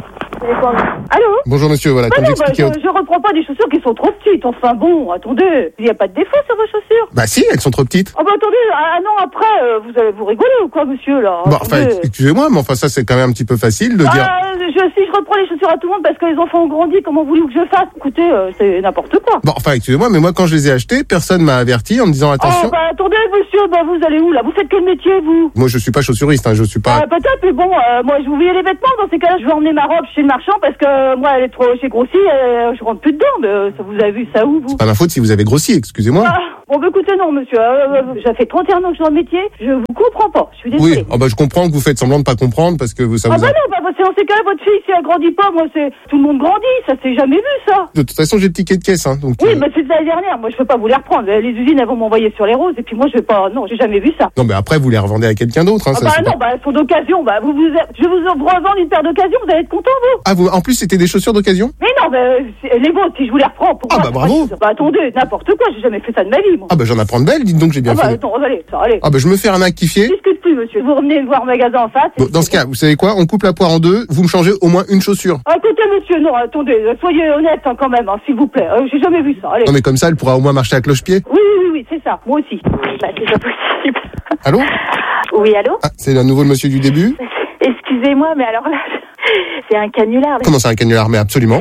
Allô? Bonjour monsieur, voilà, comme j'expliquais. Je reprends pas des chaussures qui sont trop petites. Enfin bon, attendez, il n'y a pas de défaut sur vos chaussures. Bah si, elles sont trop petites. Ah bah attendez, 1 an après, vous allez vous rigoler ou quoi, monsieur, là? Bah enfin, excusez-moi, mais enfin ça c'est quand même un petit peu facile de dire... Si je reprends les chaussures à tout le monde parce que les enfants ont grandi, comment voulez-vous que je fasse? Écoutez, c'est n'importe quoi. Bon, enfin, excusez-moi, mais moi quand je les ai achetés, personne m'a averti en me disant attention. Ah bah attendez, monsieur, bah vous allez où, là? Vous faites quel métier, vous? Moi je suis pas chaussuriste, hein, je suis pas... Peut-être, mais bon, moi je vous verrai les vêtements, dans ces cas-là, je vais emmener ma robe chez le marchand parce que moi, elle est trop, j'ai grossi, je rentre plus dedans, mais ça, vous avez vu ça où, vous? C'est pas ma faute si vous avez grossi, excusez-moi. Bon, bah écoutez, non, monsieur, ça fait 31 ans que je suis dans le métier, je vous comprends pas, je suis désolée. Oui, je comprends que vous faites semblant de pas comprendre parce que ça vous... non, c'est dans ces cas-là, votre fille, si elle grandit pas, moi, c'est tout le monde grandit, ça s'est jamais vu, ça. De toute façon, j'ai le ticket de caisse, hein, donc... Oui, c'est de l'année dernière, moi, je peux pas vous les reprendre, les usines, elles vont m'envoyer sur les roses, et puis moi, je vais pas, non, j'ai jamais vu ça. Non, mais après, vous les revendez à quelqu'un d'autre, hein, elles sont d'occasion, je vais vous revendre une paire d'occasion, vous allez être content, vous. Ah, en plus, c'était des chaussures d'occasion? Mais non, les vôtres, si je vous les reprends, pourquoi? Ah, bravo. Attendez, n'importe quoi, j'ai jamais fait ça de ma vie, moi. J'en apprends de belles, dites donc, j'ai bien fait. Non, allez. Je me fais rectifier. Je discute plus, monsieur. Vous revenez me voir au magasin en face. Bon, dans ce cas, vous savez quoi? On coupe la poire en deux, vous me changez au moins une chaussure. Écoutez, monsieur, non, attendez, soyez honnête, hein, quand même, s'il vous plaît. J'ai jamais vu ça, allez. Non, mais comme ça, elle pourra au moins marcher à cloche-pied. Oui, c'est ça, moi aussi. C'est pas possible. Allô? Oui, allô? Ah, c'est à nouveau le monsieur du début? Excusez-moi, mais alors là, c'est un canular. Comment c'est un canular? Mais absolument.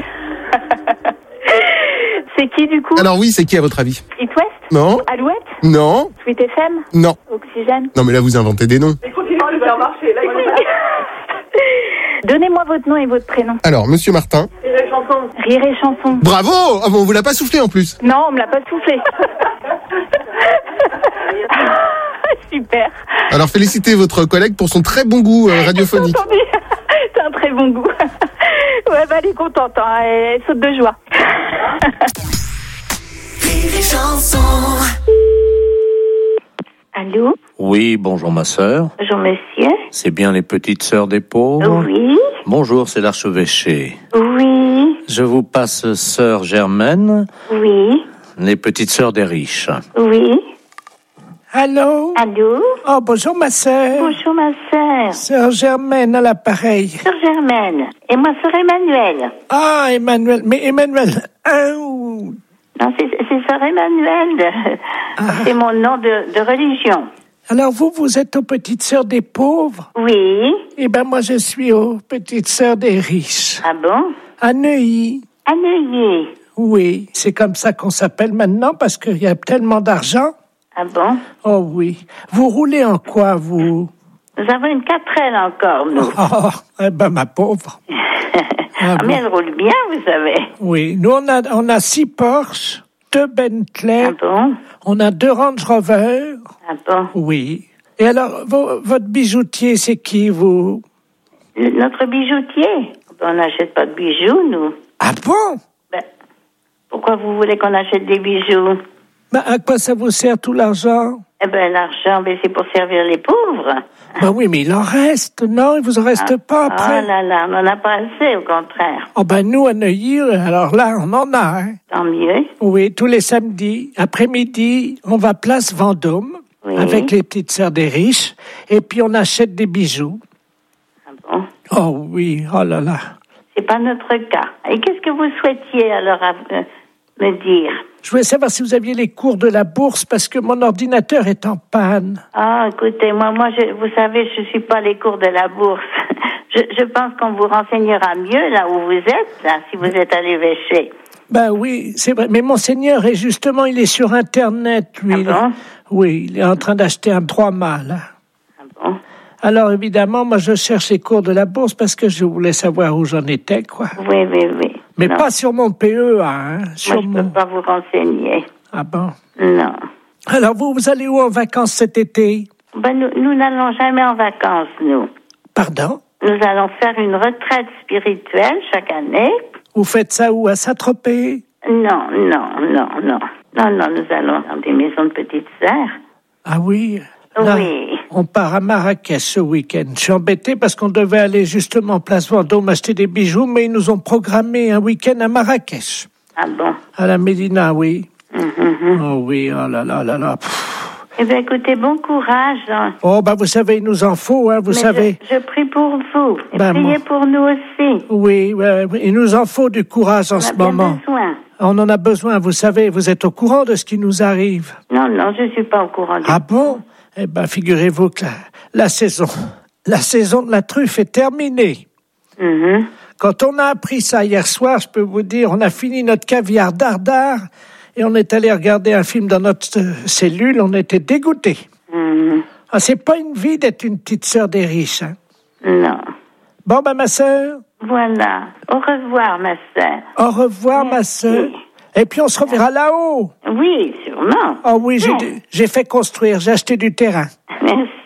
C'est qui, du coup? Alors oui, c'est qui, à votre avis? It West? Non. Alouette? Non. Sweet FM? Non. Oxygène? Non, mais là, vous inventez des noms. Mais continuez à le faire marcher, là, Donnez-moi votre nom et votre prénom. Alors, monsieur Martin. Rire et chanson. Rire et chanson. Bravo! Ah bon, on vous l'a pas soufflé, en plus? Non, on me l'a pas soufflé. Super. Alors, félicitez votre collègue pour son très bon goût radiophonique. C'est un très bon goût. Ouais, elle est contente, hein. Elle saute de joie. Allô? Oui, bonjour ma sœur. Bonjour monsieur. C'est bien les petites sœurs des pauvres? Oui. Bonjour, c'est l'archevêché. Oui. Je vous passe sœur Germaine. Oui. Les petites sœurs des riches. Oui. Allô? Allô? Oh, bonjour ma sœur. Bonjour ma sœur. Sœur Germaine à l'appareil. Sœur Germaine. Et moi, sœur Emmanuel. Ah, Emmanuel. Mais Emmanuel, Non, c'est sœur Emmanuel. C'est mon nom de religion. Alors vous êtes aux petites sœurs des pauvres? Oui. Eh ben moi, je suis aux petites sœurs des riches. Ah bon? À Neuilly. À Neuilly. Oui, c'est comme ça qu'on s'appelle maintenant parce qu'il y a tellement d'argent. Ah bon? Oh oui. Vous roulez en quoi, vous? Nous avons une 4L encore, nous. Oh, eh ben ma pauvre. Mais elle roule bien, vous savez. Oui, nous on a 6 Porsche, 2 Bentley. Ah bon? On a 2 Range Rover. Ah bon? Oui. Et alors, votre bijoutier, c'est qui, vous? Notre bijoutier? On n'achète pas de bijoux, nous. Ah bon? Pourquoi vous voulez qu'on achète des bijoux? À quoi ça vous sert tout l'argent? Eh ben, l'argent, c'est pour servir les pauvres. Oui, mais il en reste, non? Il vous en reste pas après? Oh là là, on n'en a pas assez, au contraire. Oh nous, à Neuilly, alors là, on en a. Hein. Tant mieux. Oui, tous les samedis, après-midi, on va place Vendôme, avec les petites sœurs des riches, et puis on achète des bijoux. Ah bon? Oh oui, oh là là. C'est pas notre cas. Et qu'est-ce que vous souhaitiez, alors, me dire? Je voulais savoir si vous aviez les cours de la bourse parce que mon ordinateur est en panne. Ah, écoutez, moi, vous savez, je suis pas les cours de la bourse. Je pense qu'on vous renseignera mieux là où vous êtes, là, si vous êtes à l'évêché. Oui, c'est vrai. Mais monseigneur est justement, il est sur Internet, lui. Ah bon? Oui, il est en train d'acheter un 3 mâts. Ah bon? Alors, évidemment, moi, je cherche les cours de la bourse parce que je voulais savoir où j'en étais, quoi. Oui. Mais non. Pas sur mon PEA, hein. Moi, je peux pas vous renseigner. Ah bon? Non. Alors, vous allez où en vacances cet été? Nous n'allons jamais en vacances, nous. Pardon? Nous allons faire une retraite spirituelle chaque année. Vous faites ça où? À Saint-Tropez? Non, nous allons dans des maisons de petites sœurs. Ah oui? Là, oui. On part à Marrakech ce week-end. Je suis embêté parce qu'on devait aller justement Place Vendôme acheter des bijoux, mais ils nous ont programmé un week-end à Marrakech. Ah bon? À la Médina, oui. Oh oui, oh là là là là. Eh bien, écoutez, bon courage. Hein. Oh, vous savez, il nous en faut, hein, vous savez. Je prie pour vous. Et priez pour nous aussi. Oui, il nous en faut du courage en ce moment. On en a besoin, vous savez, vous êtes au courant de ce qui nous arrive. Non, je ne suis pas au courant. Ah bon? Eh bien, figurez-vous que la saison de la truffe est terminée. Quand on a appris ça hier soir, je peux vous dire, on a fini notre caviar dardard et on est allé regarder un film dans notre cellule, on était dégoûtés. Ah, c'est pas une vie d'être une petite sœur des riches, hein? Non. Bon, ma sœur. Voilà. Au revoir, ma sœur. Au revoir, ma sœur. Et puis on se reverra là-haut. Oui, sûrement. Oh oui, j'ai fait construire, j'ai acheté du terrain. Merci.